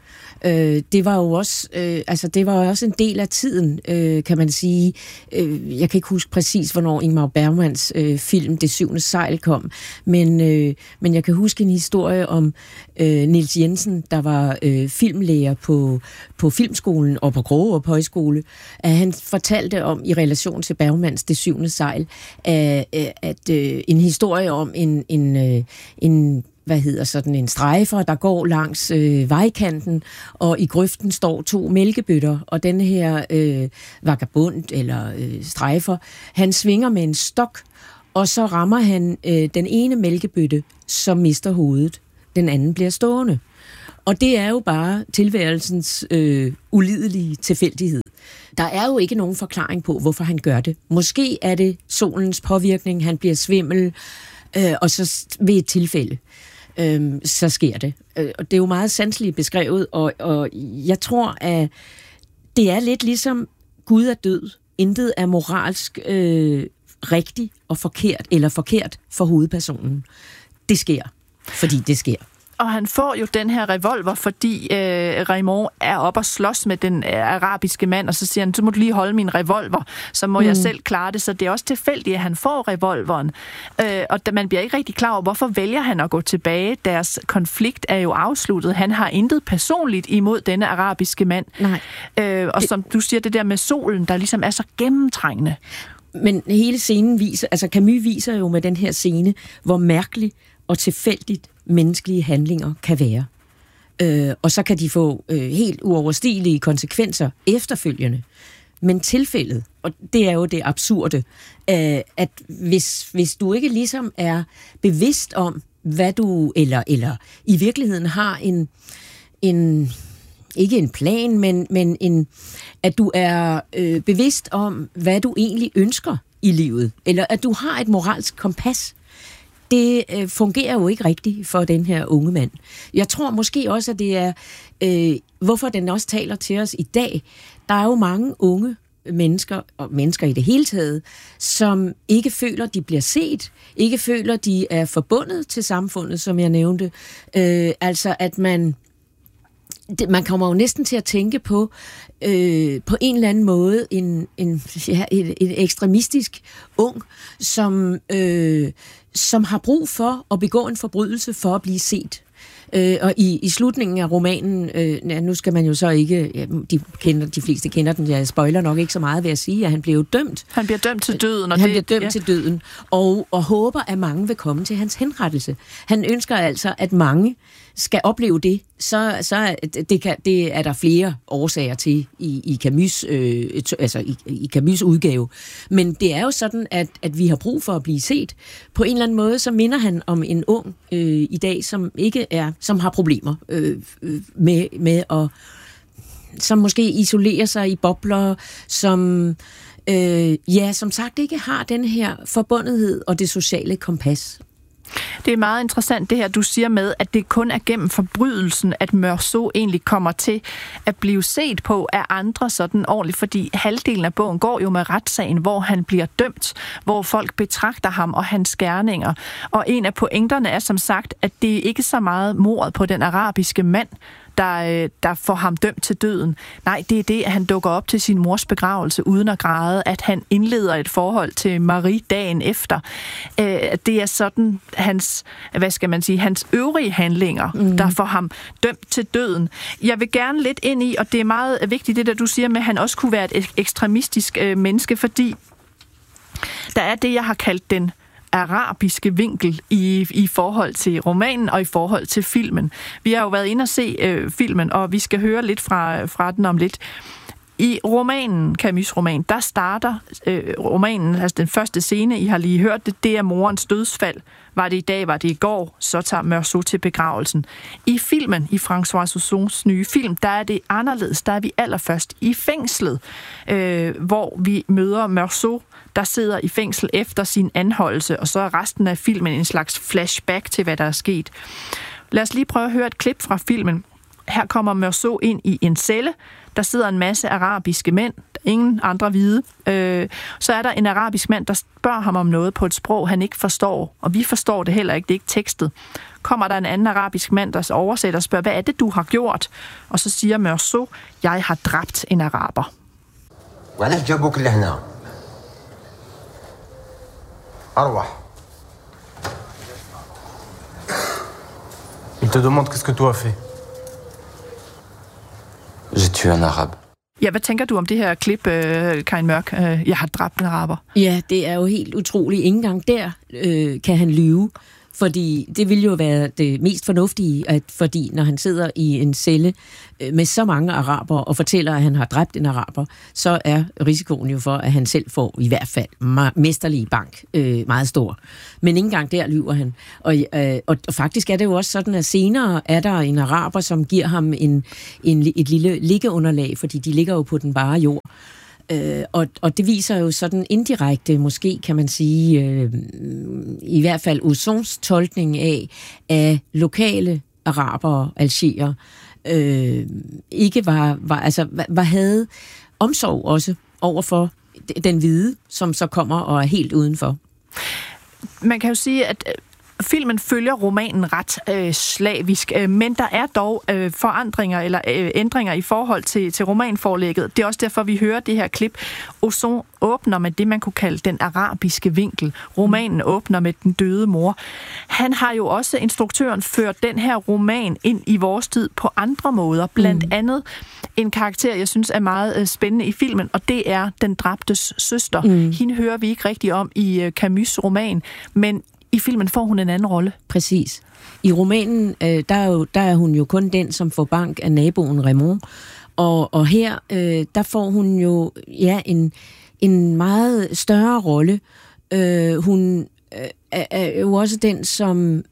Øh, det var jo også, øh, altså det var jo også en del af tiden, øh, kan man sige. Øh, jeg kan ikke huske præcis, hvornår Ingmar Bergmans øh, film Det syvende sejl kom, men, øh, men jeg kan huske en historie om øh, Niels Jensen, der var øh, filmlærer på, på Filmskolen og på Krogerup Højskole, at han fortalte om, i relation til Bergmans Det syvende sejl, at, at øh, en historie om en, en, øh, en hvad hedder sådan en strejfer, der går langs øh, vejkanten, og i grøften står to mælkebøtter, og den her øh, vagabond eller øh, strejfer, han svinger med en stok, og så rammer han øh, den ene mælkebøtte, som mister hovedet. Den anden bliver stående. Og det er jo bare tilværelsens øh, ulidelige tilfældighed. Der er jo ikke nogen forklaring på, hvorfor han gør det. Måske er det solens påvirkning, han bliver svimmel, øh, og så ved et tilfælde, øh, så sker det. Øh, og det er jo meget sanseligt beskrevet, og, og jeg tror, at det er lidt ligesom Gud er død. Intet er moralsk øh, rigtigt og forkert, eller forkert for hovedpersonen. Det sker, fordi det sker. Og han får jo den her revolver, fordi øh, Raymond er oppe og slås med den øh, arabiske mand, og så siger han, så må du lige holde min revolver, så må mm. jeg selv klare det. Så det er også tilfældigt, at han får revolveren. Øh, og da man bliver ikke rigtig klar over, hvorfor vælger han at gå tilbage. Deres konflikt er jo afsluttet. Han har intet personligt imod denne arabiske mand. Nej. Øh, og som du siger, det der med solen, der ligesom er så gennemtrængende. Men hele scenen viser, altså Camus viser jo med den her scene, hvor mærkelig og tilfældigt menneskelige handlinger kan være. Øh, og så kan de få øh, helt uoverstigelige konsekvenser efterfølgende. Men tilfældet, og det er jo det absurde, øh, at hvis, hvis du ikke ligesom er bevidst om, hvad du, eller, eller i virkeligheden har en, en ikke en plan, men, men en, at du er øh, bevidst om, hvad du egentlig ønsker i livet, eller at du har et moralsk kompas, det øh, fungerer jo ikke rigtigt for den her unge mand. Jeg tror måske også, at det er, øh, hvorfor den også taler til os i dag. Der er jo mange unge mennesker, og mennesker i det hele taget, som ikke føler, de bliver set, ikke føler, de er forbundet til samfundet, som jeg nævnte. Øh, altså, at man Det, man kommer jo næsten til at tænke på øh, på en eller anden måde en, en, ja, et, et ekstremistisk ung, som, øh, som har brug for at begå en forbrydelse for at blive set. Øh, og i, i slutningen af romanen, øh, ja, nu skal man jo så ikke, ja, de, kender, de fleste kender den, jeg spoiler nok ikke så meget ved at sige, at han bliver jo dømt. Han bliver dømt til døden. Og han det, bliver dømt ja. til døden, og, og håber, at mange vil komme til hans henrettelse. Han ønsker altså, at mange skal opleve det, så, så det, kan, det er der flere årsager til i, i, Camus, øh, altså i, i Camus' udgave. Men det er jo sådan, at, at vi har brug for at blive set. På en eller anden måde, så minder han om en ung øh, i dag, som ikke er, som har problemer øh, med, med at, som måske isolerer sig i bobler, som øh, ja, som sagt ikke har den her forbundethed og det sociale kompas. Det er meget interessant det her, du siger med, at det kun er gennem forbrydelsen, at Meursault egentlig kommer til at blive set på af andre sådan ordentligt, fordi halvdelen af bogen går jo med retssagen, hvor han bliver dømt, hvor folk betragter ham og hans gerninger. Og en af pointerne er som sagt, at det ikke er så meget mordet på den arabiske mand, Der, der får ham dømt til døden. Nej, det er det, at han dukker op til sin mors begravelse uden at græde, at han indleder et forhold til Marie dagen efter. Det er sådan hans, hvad skal man sige, hans øvrige handlinger, mm. der får ham dømt til døden. Jeg vil gerne lidt ind i, og det er meget vigtigt det, der du siger med, at han også kunne være et ekstremistisk menneske, fordi der er det, jeg har kaldt den arabiske vinkel i, i forhold til romanen og i forhold til filmen. Vi har jo været inde og se øh, filmen, og vi skal høre lidt fra, fra den om lidt. I romanen, Camus' roman, der starter øh, romanen, altså den første scene, I har lige hørt det, det er morens dødsfald. Var det i dag, var det i går, så tager Meursault til begravelsen. I filmen, i François Ozons nye film, der er det anderledes. Der er vi allerførst i fængslet, øh, hvor vi møder Meursault, der sidder i fængsel efter sin anholdelse, og så er resten af filmen en slags flashback til, hvad der er sket. Lad os lige prøve at høre et klip fra filmen. Her kommer Meursault ind i en celle. Der sidder en masse arabiske mænd, ingen andre hvide. Øh, så er der en arabisk mand, der spørger ham om noget på et sprog, han ikke forstår, og vi forstår det heller ikke, det er ikke tekstet. Kommer der en anden arabisk mand, der oversætter og spørger, hvad er det, du har gjort? Og så siger Meursault, jeg har dræbt en araber. Il te demande qu'est-ce que tu as fait. J'ai tué un arabe. Ja, hvad tænker du om det her klip, øh, Karin Mørk? Øh, jeg har dræbt en araber. Ja, det er jo helt utroligt. Ingen gang der øh, kan han lyve. Fordi det ville jo være det mest fornuftige, at fordi når han sidder i en celle med så mange araber og fortæller, at han har dræbt en araber, så er risikoen jo for, at han selv får i hvert fald mesterlig bank øh, meget stor. Men ikke engang der lyver han. Og, øh, og, og faktisk er det jo også sådan, at senere er der en araber, som giver ham en, en, et lille liggeunderlag, fordi de ligger jo på den bare jord. Øh, og, og det viser jo sådan indirekte, måske kan man sige, øh, i hvert fald Auzons tolkning af, at lokale arabere, algerer, øh, ikke var, var, altså, var havde omsorg også overfor den hvide, som så kommer og er helt udenfor. Man kan jo sige, at filmen følger romanen ret øh, slavisk, øh, men der er dog øh, forandringer eller øh, ændringer i forhold til, til romanforlægget. Det er også derfor, vi hører det her klip. Auzon åbner med det, man kunne kalde den arabiske vinkel. Romanen mm. åbner med den døde mor. Han har jo også, instruktøren, ført den her roman ind i vores tid på andre måder. Blandt mm. andet en karakter, jeg synes er meget øh, spændende i filmen, og det er den dræbtes søster. Mm. Hende hører vi ikke rigtig om i øh, Camus' roman, men i filmen får hun en anden rolle. Præcis. I romanen, øh, der, er jo, der er hun jo kun den, som får bank af naboen Raymond. Og, og her, øh, der får hun jo ja, en, en meget større rolle. Øh, hun øh, er, er jo også den, som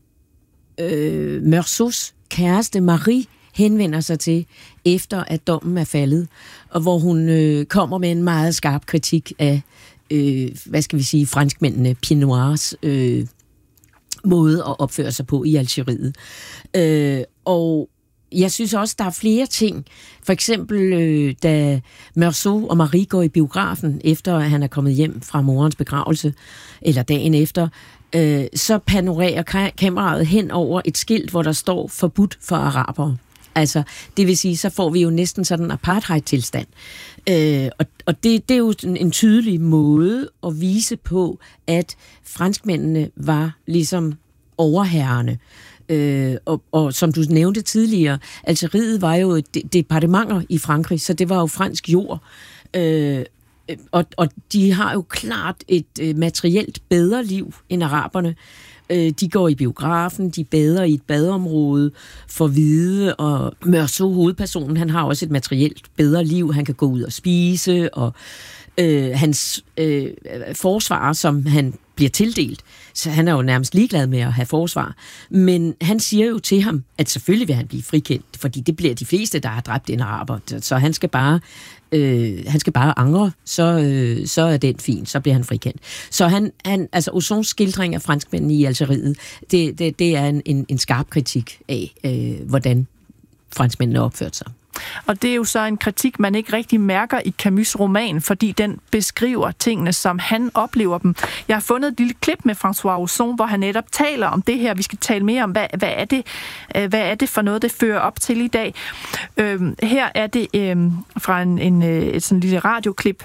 øh, Meursaults kæreste Marie henvender sig til, efter at dommen er faldet. Og hvor hun øh, kommer med en meget skarp kritik af, øh, hvad skal vi sige, franskmændene, Pied Noirs øh, måde at opføre sig på i Algeriet. Øh, og jeg synes også, der er flere ting. For eksempel, øh, da Meursault og Marie går i biografen, efter at han er kommet hjem fra morens begravelse, eller dagen efter, øh, så panorerer ka- kameraet hen over et skilt, hvor der står forbudt for arabere. Altså, det vil sige, så får vi jo næsten sådan en apartheid-tilstand. Øh, og og det, det er jo en, en tydelig måde at vise på, at franskmændene var ligesom overherrende. Øh, og, og som du nævnte tidligere, Algeriet var jo et departementer i Frankrig, så det var jo fransk jord. Øh, og, og de har jo klart et øh, materielt bedre liv end araberne. De går i biografen, de bader i et badeområde for hvide, og Meursault, hovedpersonen, han har også et materielt bedre liv. Han kan gå ud og spise, og øh, hans øh, forsvar, som han bliver tildelt, så han er jo nærmest ligeglad med at have forsvar. Men han siger jo til ham, at selvfølgelig vil han blive frikendt, fordi det bliver de fleste, der har dræbt en araber. Så han skal bare øh, han skal bare angre, så, øh, så er den fin, så bliver han frikendt. Så han, han altså Auzons skildring af franskmændene i Algeriet, det, det, det er en, en, en skarp kritik af, øh, hvordan franskmændene opførte sig. Og det er jo så en kritik, man ikke rigtig mærker i Camus' roman, fordi den beskriver tingene, som han oplever dem. Jeg har fundet et lille klip med François Ozon, hvor han netop taler om det her. Vi skal tale mere om, hvad, hvad, er, det, hvad er det for noget, det fører op til i dag. Øhm, her er det øhm, fra en, en, et sådan lille radioklip,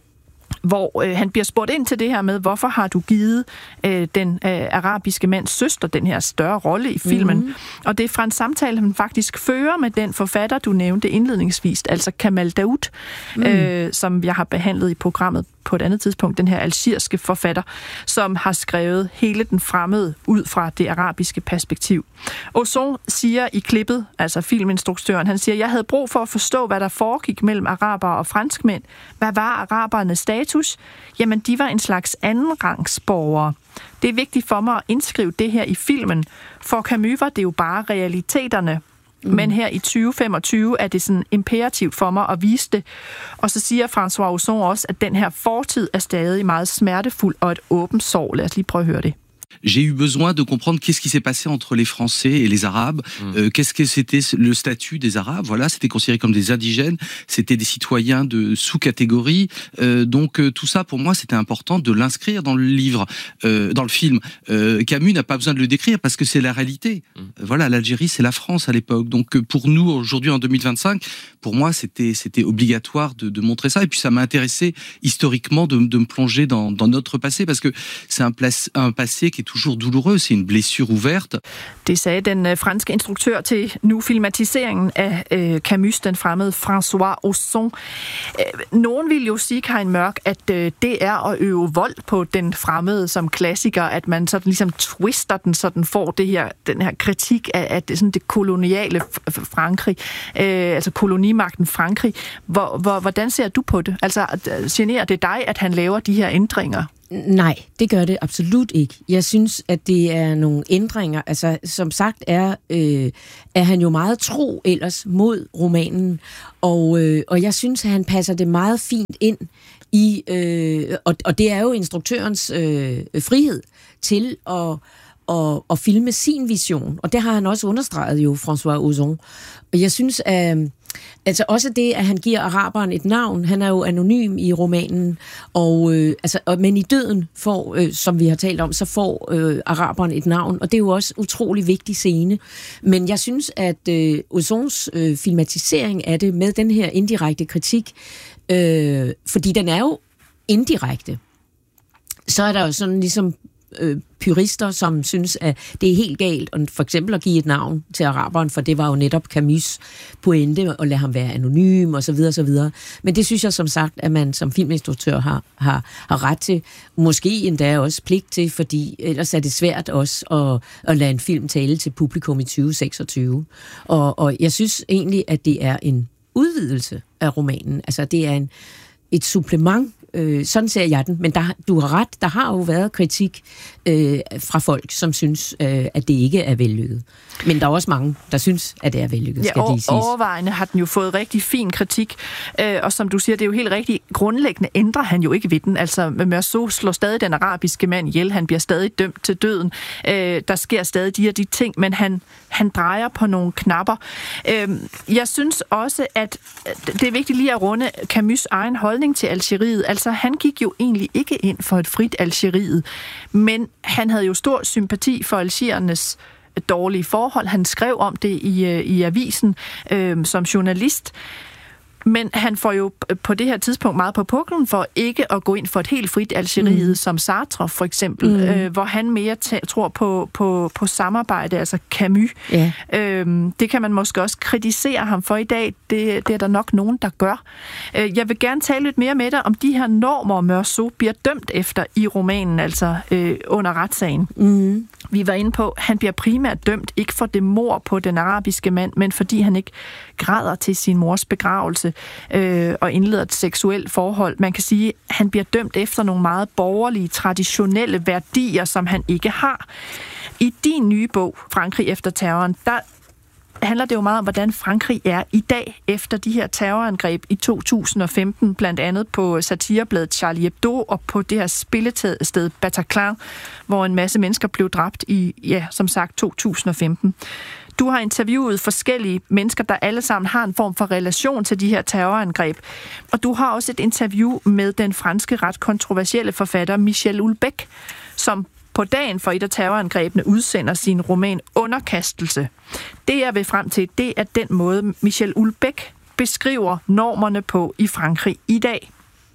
hvor øh, han bliver spurgt ind til det her med, hvorfor har du givet øh, den øh, arabiske mands søster den her større rolle i filmen. Mm-hmm. Og det er fra en samtale, han faktisk fører med den forfatter, du nævnte indledningsvis, altså Kamel Daoud, mm. øh, som jeg har behandlet i programmet på et andet tidspunkt, den her algeriske forfatter, som har skrevet hele den fremmede ud fra det arabiske perspektiv. Ozon siger i klippet, altså filminstruktøren, han siger, jeg havde brug for at forstå, hvad der foregik mellem arabere og franskmænd. Hvad var arabernes status? Jamen, de var en slags andenrangsborgere. Det er vigtigt for mig at indskrive det her i filmen. For Camus var det jo bare realiteterne. Mm. Men her i tyve femogtyve er det sådan imperativt for mig at vise det. Og så siger François Ozon også, at den her fortid er stadig meget smertefuld og et åbent sår. Lad os lige prøve at høre det. J'ai eu besoin de comprendre qu'est-ce qui s'est passé entre les Français et les Arabes, mmh. euh, qu'est-ce que c'était le statut des Arabes, voilà, c'était considéré comme des indigènes, c'était des citoyens de sous-catégorie, euh, donc euh, tout ça pour moi c'était important de l'inscrire dans le livre, euh, dans le film. Euh, Camus n'a pas besoin de le décrire parce que c'est la réalité. Mmh. Voilà, l'Algérie c'est la France à l'époque, donc pour nous aujourd'hui en deux mille vingt-cinq, pour moi c'était c'était obligatoire de, de montrer ça, et puis ça m'a intéressé historiquement de, de me plonger dans, dans notre passé, parce que c'est un, place, un passé qui est toujours douloureux, c'est une blessure ouverte. Det sagde den øh, franske instruktør til nu filmatiseringen af øh, Camus, den fremmede François Ozon. Øh, nogen vil jo sige, Karin Mørk, at øh, det er at øve vold på den fremmede som klassiker, at man sådan ligesom twister den, så den får det her, den her kritik af, af det, sådan det koloniale Frankrig, øh, altså kolonimagten Frankrig. Hvor, hvor, hvordan ser du på det? Altså, generer det dig, at han laver de her ændringer? Nej, det gør det absolut ikke. Jeg synes, at det er nogle ændringer. Altså, som sagt er, øh, er han jo meget tro ellers mod romanen, og, øh, og jeg synes, at han passer det meget fint ind i, øh, og, og det er jo instruktørens øh, frihed til at, at, at filme sin vision, og det har han også understreget jo, François Ozon. Og jeg synes, at altså også det, at han giver araberen et navn. Han er jo anonym i romanen, og øh, altså, men i døden får, øh, som vi har talt om, så får øh, araberen et navn, og det er jo også utrolig vigtig scene. Men jeg synes, at øh, Ozons øh, filmatisering af det med den her indirekte kritik, øh, fordi den er jo indirekte, så er der jo sådan ligesom øh, purister, som synes, at det er helt galt, og for eksempel at give et navn til araberen, for det var jo netop Camus' pointe, at lade ham være anonym, og så videre, og så videre. Men det synes jeg som sagt, at man som filminstruktør har, har, har ret til, måske endda også pligt til, fordi ellers er det svært også at, at lade en film tale til publikum i tyve seksogtyve. Og, og jeg synes egentlig, at det er en udvidelse af romanen. Altså, det er en, et supplement. Øh, sådan ser jeg den, men der, du har ret, der har jo været kritik øh, fra folk, som synes, øh, at det ikke er vellykket. Men der er også mange, der synes, at det er vellykket, ja, skal over, de siges. Overvejende har den jo fået rigtig fin kritik, øh, og som du siger, det er jo helt rigtigt, grundlæggende ændrer han jo ikke ved den. Altså, Meursault slår stadig den arabiske mand ihjel, han bliver stadig dømt til døden, øh, der sker stadig de her de ting, men han, han drejer på nogle knapper. Øh, jeg synes også, at det er vigtigt lige at runde Camus' egen holdning til Algeriet. Altså, han gik jo egentlig ikke ind for et frit Algeriet, men han havde jo stor sympati for algerernes dårlige forhold. Han skrev om det i, i avisen øh, som journalist. Men han får jo på det her tidspunkt meget på puklen for ikke at gå ind for et helt frit Algeriet, mm. som Sartre for eksempel, mm. øh, hvor han mere t- tror på, på, på samarbejde, altså Camus. Yeah. Øhm, det kan man måske også kritisere ham for i dag. Det, det er der nok nogen, der gør. Øh, jeg vil gerne tale lidt mere med dig om de her normer, Meursault bliver dømt efter i romanen, altså øh, under retssagen. Mm. Vi var inde på, at han bliver primært dømt ikke for det mord på den arabiske mand, men fordi han ikke græder til sin mors begravelse øh, og indleder et seksuelt forhold. Man kan sige, at han bliver dømt efter nogle meget borgerlige, traditionelle værdier, som han ikke har. I din nye bog, Frankrig efter terroren, der handler det jo meget om, hvordan Frankrig er i dag efter de her terrorangreb i to tusind og femten, blandt andet på satirebladet Charlie Hebdo og på det her spillested Bataclan, hvor en masse mennesker blev dræbt i, ja, som sagt, to tusind og femten. Du har interviewet forskellige mennesker, der alle sammen har en form for relation til de her terrorangreb. Og du har også et interview med den franske ret kontroversielle forfatter Michel Houellebecq, som på dagen for et af terrorangrebene udsender sin roman Underkastelse. Det jeg vil frem til, det er den måde, Michel Houellebecq beskriver normerne på i Frankrig i dag.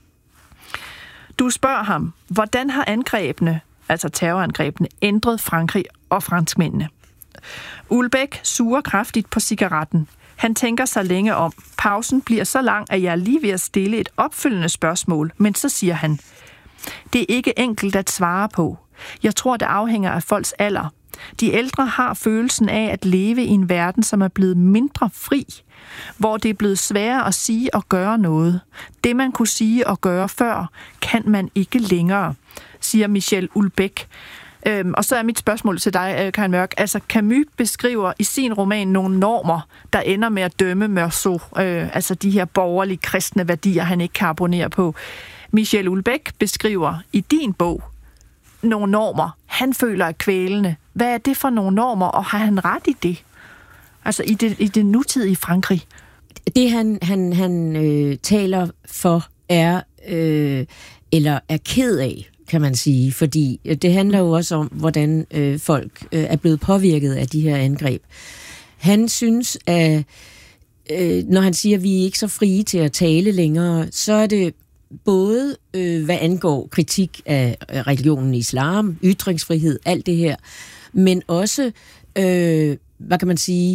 Du spørger ham, hvordan har angrebene, altså terrorangrebene, ændret Frankrig og franskmændene? Houellebecq suger kraftigt på cigaretten. Han tænker sig længe om. Pausen bliver så lang, at jeg er lige ved at stille et opfølgende spørgsmål, men så siger han, det er ikke enkelt at svare på. Jeg tror, det afhænger af folks alder. De ældre har følelsen af at leve i en verden, som er blevet mindre fri, hvor det er blevet sværere at sige og gøre noget. Det, man kunne sige og gøre før, kan man ikke længere, siger Michel Houellebecq. Øhm, og så er mit spørgsmål til dig, Karin Mørk. Altså, Camus beskriver i sin roman nogle normer, der ender med at dømme Meursault. Øh, altså de her borgerlige kristne værdier, han ikke kan abonnere på. Michel Houellebecq beskriver i din bog nogle normer, han føler er kvælende. Hvad er det for nogle normer, og har han ret i det? Altså i det, i det nutidige Frankrig? Det, han, han, han øh, taler for, er, øh, eller er ked af, kan man sige, fordi det handler jo også om, hvordan øh, folk øh, er blevet påvirket af de her angreb. Han synes, at øh, når han siger, at vi er ikke så frie til at tale længere, så er det både øh, hvad angår kritik af religionen islam, ytringsfrihed, alt det her, men også, øh, hvad kan man sige,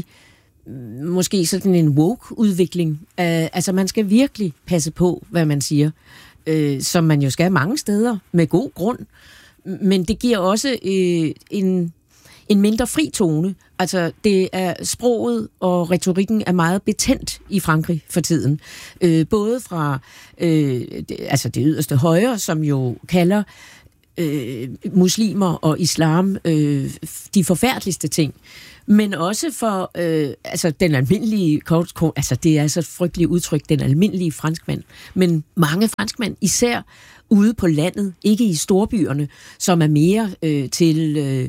måske sådan en woke-udvikling. Uh, altså man skal virkelig passe på, hvad man siger, uh, som man jo skal mange steder, med god grund. Men det giver også uh, en, en mindre fri tone. Altså det er sproget og retorikken er meget betændt i Frankrig for tiden. Uh, både fra uh, det, altså det yderste højre, som jo kalder øh, muslimer og islam øh, de forfærdeligste ting. Men også for øh, altså den almindelige, altså det er altså et frygteligt udtryk, den almindelige franskmand. Men mange franskmænd, især ude på landet, ikke i storbyerne, som er mere øh, til øh,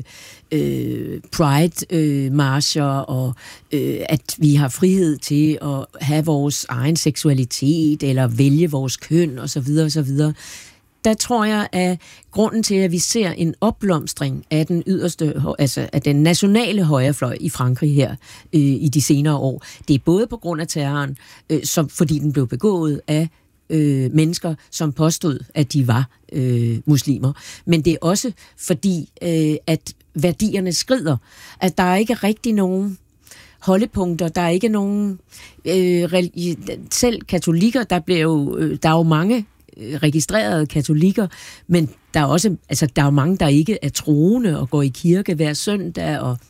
øh, pride-marcher, øh, og øh, at vi har frihed til at have vores egen seksualitet, eller vælge vores køn, osv. osv. Der tror jeg, at grunden til, at vi ser en opblomstring af den yderste, altså af den nationale højrefløj i Frankrig her øh, i de senere år, det er både på grund af terroren, øh, som, fordi den blev begået af øh, mennesker, som påstod, at de var øh, muslimer, men det er også fordi, øh, at værdierne skrider, at der er ikke rigtig nogen holdepunkter, der er ikke nogen øh, selv katolikker, der bliver jo, øh, der er jo mange registrerede katolikker, men der er også, altså der er jo mange, der ikke er troende og går i kirke hver søndag, og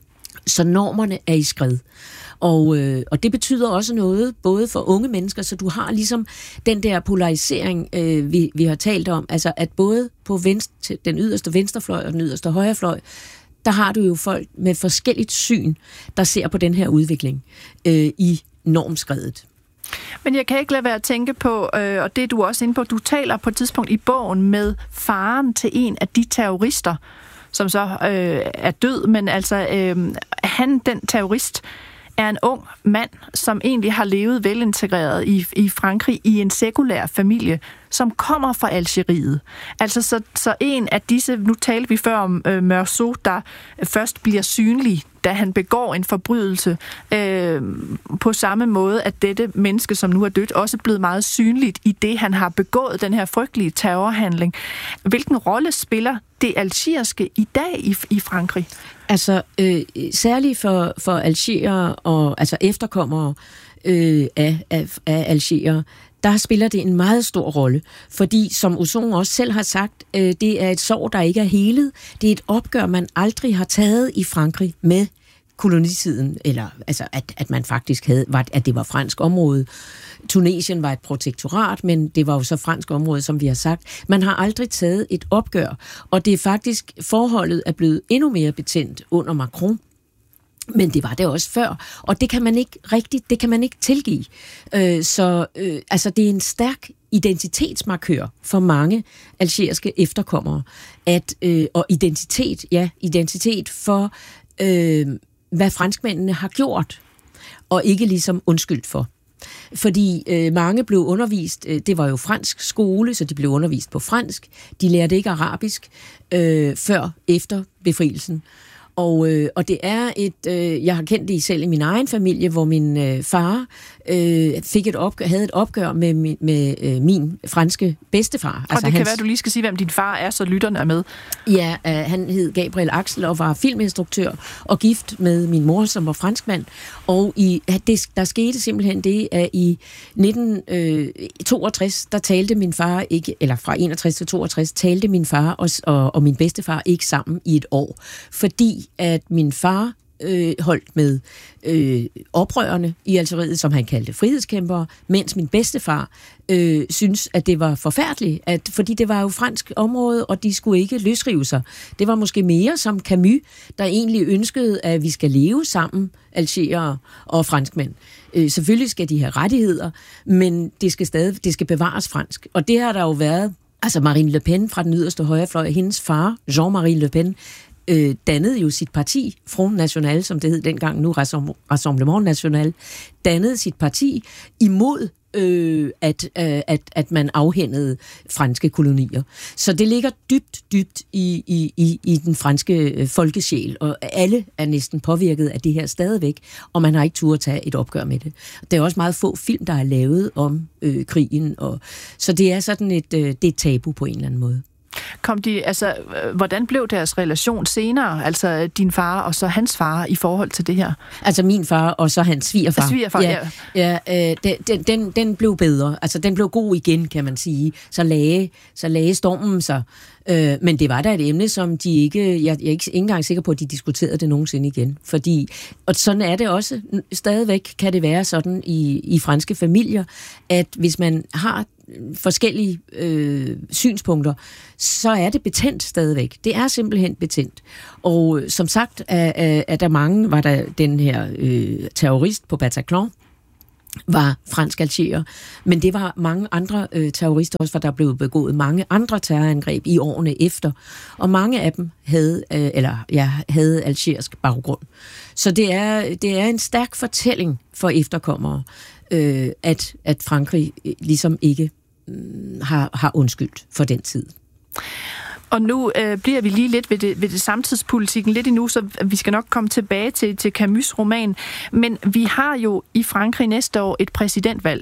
så normerne er i skred. Og, øh, og det betyder også noget, både for unge mennesker, så du har ligesom den der polarisering, øh, vi, vi har talt om, altså at både på venstre, den yderste venstrefløj og den yderste højrefløj, der har du jo folk med forskelligt syn, der ser på den her udvikling øh, i normskredet. Men jeg kan ikke lade være at tænke på, øh, og det er du også inde på, du taler på et tidspunkt i bogen med faren til en af de terrorister, som så øh, er død, men altså øh, han, den terrorist, er en ung mand, som egentlig har levet velintegreret i, i Frankrig i en sekulær familie, som kommer fra Algeriet. Altså så, så en af disse, nu talte vi før om øh, Meursault, der først bliver synlig, da han begår en forbrydelse, øh, på samme måde, at dette menneske, som nu er dødt, også er blevet meget synligt i det, han har begået, den her frygtelige terrorhandling. Hvilken rolle spiller det algeriske i dag i, i Frankrig? Altså, øh, særligt for, for algerier og altså efterkommere øh, af, af, af algerier, der spiller det en meget stor rolle, fordi som Ozon også selv har sagt, øh, det er et sår, der ikke er helet. Det er et opgør, man aldrig har taget i Frankrig med kolonitiden, eller altså at, at man faktisk havde, at det var fransk område. Tunesien var et protektorat, men det var jo så fransk område, som vi har sagt. Man har aldrig taget et opgør, og det er faktisk, forholdet er blevet endnu mere betændt under Macron, men det var det også før, og det kan man ikke rigtigt, det kan man ikke tilgive. Øh, så øh, altså det er en stærk identitetsmarkør for mange algeriske efterkommere, at øh, og identitet, ja, identitet for øh, hvad franskmændene har gjort, og ikke ligesom undskyldt for. Fordi øh, mange blev undervist, øh, det var jo fransk skole, så de blev undervist på fransk. De lærte ikke arabisk øh, før, efter befrielsen. Og, øh, og det er et, øh, jeg har kendt det selv i min egen familie, hvor min øh, far øh, fik et opgør, havde et opgør med, med, med øh, min franske bedstefar. Og altså, det kan hans, være, du lige skal sige, hvem din far er, så lytterne er med. Ja, øh, han hed Gabriel Axel og var filminstruktør og gift med min mor, som var franskmand. Og i, det, der skete simpelthen det, at i nitten toogtres, der talte min far ikke, eller fra enogtres til toogtres, talte min far og, og, og min bedstefar ikke sammen i et år, fordi at min far øh, holdt med øh, oprørerne i Algeriet, som han kaldte frihedskæmpere, mens min bedstefar øh, synes, at det var forfærdeligt, at, fordi det var jo fransk område, og de skulle ikke løsrive sig. Det var måske mere som Camus, der egentlig ønskede, at vi skal leve sammen, algeriere og franskmænd. Øh, selvfølgelig skal de have rettigheder, men det skal stadig det skal bevares fransk. Og det har der jo været Altså Marine Le Pen fra den yderste højrefløj, hendes far, Jean-Marie Le Pen, øh, dannede jo sit parti, Front National, som det hed dengang, nu Rassemblement National, dannede sit parti imod øh, at, øh, at, at man afhændede franske kolonier. Så det ligger dybt, dybt i, i, i, i den franske øh, folkesjæl, og alle er næsten påvirket af det her stadigvæk, og man har ikke tur at tage et opgør med det. Der er også meget få film, der er lavet om øh, krigen, og, så det er sådan et, øh, det er et tabu på en eller anden måde. Kom de, altså, hvordan blev deres relation senere, altså din far og så hans far i forhold til det her? Altså min far og så hans svigerfar. Svigerfar, ja. ja. ja øh, den, den, den blev bedre, altså den blev god igen, kan man sige. Så lagde, så lagde stormen sig. Øh, men det var da et emne, som de ikke, jeg, jeg er ikke, ikke engang sikker på, at de diskuterede det nogensinde igen. Fordi, og sådan er det også, stadigvæk kan det være sådan i, i franske familier, at hvis man har forskellige øh, synspunkter, så er det betændt stadigvæk. Det er simpelthen betændt. Og som sagt, er, er, er der mange, var der den her øh, terrorist på Bataclan, var fransk algerer, men det var mange andre øh, terrorister også, for der blev begået mange andre terrorangreb i årene efter, og mange af dem havde, øh, eller, ja, havde algerisk baggrund. Så det er, det er en stærk fortælling for efterkommere, øh, at, at Frankrig ligesom ikke øh, har, har undskyldt for den tid. Og nu øh, bliver vi lige lidt ved det, ved det samtidspolitikken lidt endnu, så vi skal nok komme tilbage til, til Camus' roman. Men vi har jo i Frankrig næste år et præsidentvalg.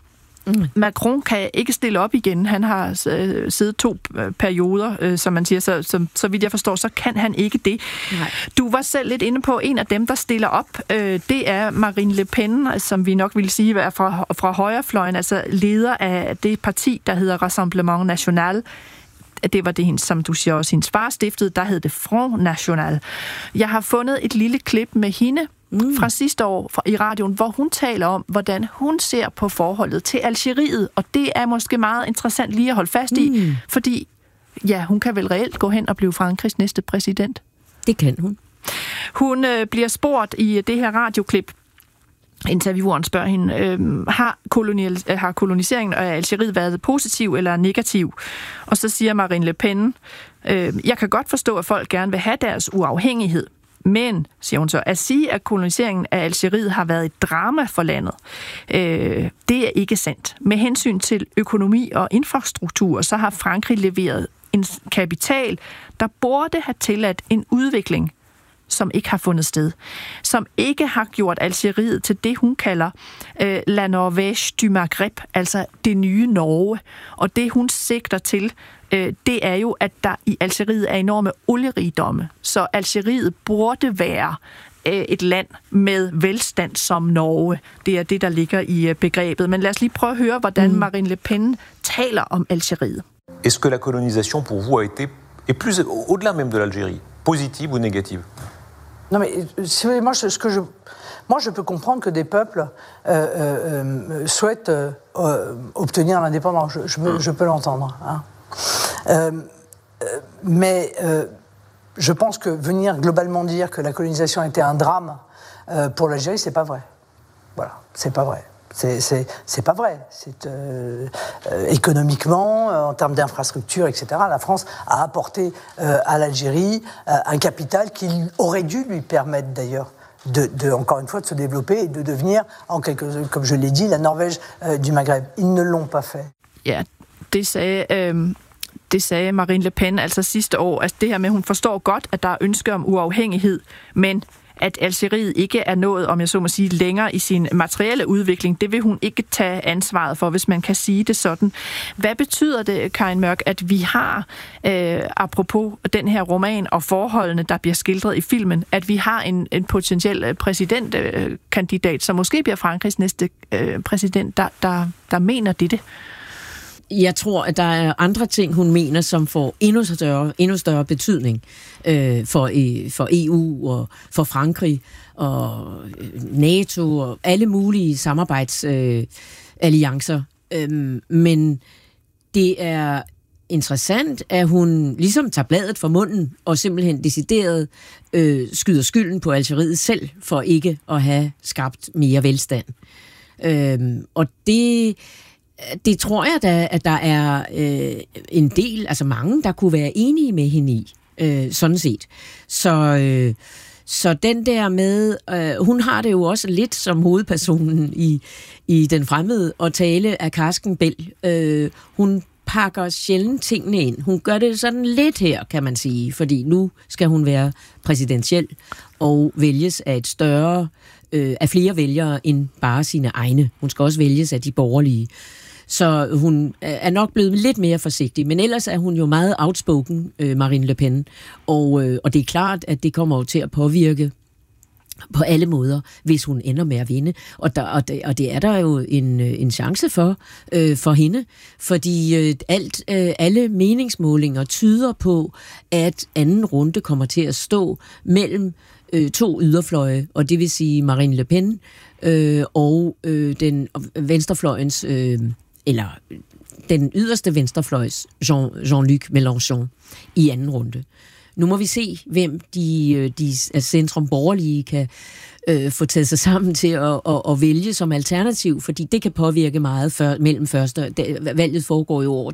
Mm. Macron kan ikke stille op igen. Han har øh, siddet to øh, perioder, øh, som man siger, så, så, så vidt jeg forstår, så kan han ikke det. Nej. Du var selv lidt inde på, en af dem, der stiller op, øh, det er Marine Le Pen, som vi nok vil sige er fra, fra højrefløjen, altså leder af det parti, der hedder Rassemblement National. Det var det, som du siger også, hendes far stiftede, der hed det Front National. Jeg har fundet et lille klip med hende mm. fra sidste år fra, i radioen, hvor hun taler om, hvordan hun ser på forholdet til Algeriet, og det er måske meget interessant lige at holde fast i, mm. fordi ja, hun kan vel reelt gå hen og blive Frankrigs næste præsident. Det kan hun. Hun øh, bliver spurgt i det her radioklip. Intervieweren spørger hende, øh, har, kolonial, har koloniseringen af Algeriet været positiv eller negativ? Og så siger Marine Le Pen, øh, jeg kan godt forstå, at folk gerne vil have deres uafhængighed. Men, siger hun så, at sige, at koloniseringen af Algeriet har været et drama for landet, øh, det er ikke sandt. Med hensyn til økonomi og infrastruktur, så har Frankrig leveret en kapital, der burde have tilladt en udvikling, som ikke har fundet sted, som ikke har gjort Algeriet til det, hun kalder øh, La Norvège du Maghreb, altså det nye Norge. Og det, hun sigter til, øh, det er jo, at der i Algeriet er enorme olierigdomme. Så Algeriet burde være øh, et land med velstand som Norge. Det er det, der ligger i øh, begrebet. Men lad os lige prøve at høre, hvordan mm. Marine Le Pen taler om Algeriet. Est-ce que la colonisation pour vous a été, et plus au-delà même de l'Algérie, positive ou négative? Non mais, si vous voulez, moi, je, ce que je, moi, je peux comprendre que des peuples euh, euh, souhaitent euh, obtenir l'indépendance. Je, je, peux, je peux l'entendre. Hein. Euh, mais euh, je pense que venir globalement dire que la colonisation était un drame euh, pour l'Algérie, c'est pas vrai. Voilà, c'est pas vrai. C'est, c'est, c'est pas vrai. C'est, euh, euh, économiquement, euh, en termes d'infrastructures, et cetera, la France a apporté euh, à l'Algérie euh, un capital qui aurait dû lui permettre d'ailleurs de, de, encore une fois, de se développer et de devenir, en quelque, comme je l'ai dit, la Norvège euh, du Maghreb. Ils ne l'ont pas fait. Ja, det sagde, øh, det sagde Marine Le Pen altså sidste år. Altså det her med, hun forstår godt, at der er ønske om uafhængighed, men at Algeriet ikke er nået, om jeg så må sige, længere i sin materielle udvikling. Det vil hun ikke tage ansvaret for, hvis man kan sige det sådan. Hvad betyder det, Karin Mørk, at vi har, øh, apropos den her roman og forholdene, der bliver skildret i filmen, at vi har en, en potentiel præsidentkandidat, som måske bliver Frankrigs næste øh, præsident, der, der, der mener dette? Jeg tror, at der er andre ting, hun mener, som får endnu større, endnu større betydning øh, for, øh, for E U og for Frankrig og NATO og alle mulige samarbejdsalliancer. Øh, øh, men det er interessant, at hun ligesom tager bladet fra munden og simpelthen decideret øh, skyder skylden på Algeriet selv for ikke at have skabt mere velstand. Øh, og det det tror jeg da, at der er øh, en del, altså mange, der kunne være enige med hende i, øh, sådan set. Så, øh, så den der med, øh, hun har det jo også lidt som hovedpersonen i, i Den Fremmede, at tale af Karsken Bell. Øh, hun pakker sjældent tingene ind. Hun gør det sådan lidt her, kan man sige, fordi nu skal hun være præsidentiel og vælges af et større, øh, af flere vælgere end bare sine egne. Hun skal også vælges af de borgerlige. Så hun er nok blevet lidt mere forsigtig, men ellers er hun jo meget outspoken, øh, Marine Le Pen, og, øh, og det er klart, at det kommer jo til at påvirke på alle måder, hvis hun ender med at vinde. Og, der, og, det, og det er der jo en, en chance for, øh, for hende, fordi øh, alt, øh, alle meningsmålinger tyder på, at anden runde kommer til at stå mellem øh, to yderfløje, og det vil sige Marine Le Pen øh, og øh, den venstrefløjens, øh, eller den yderste venstrefløjs Jean, Jean-Luc Mélenchon i anden runde. Nu må vi se, hvem de, de centrum borgerlige kan øh, få taget sig sammen til at, at, at vælge som alternativ, fordi det kan påvirke meget før, mellem første... Det, valget foregår jo over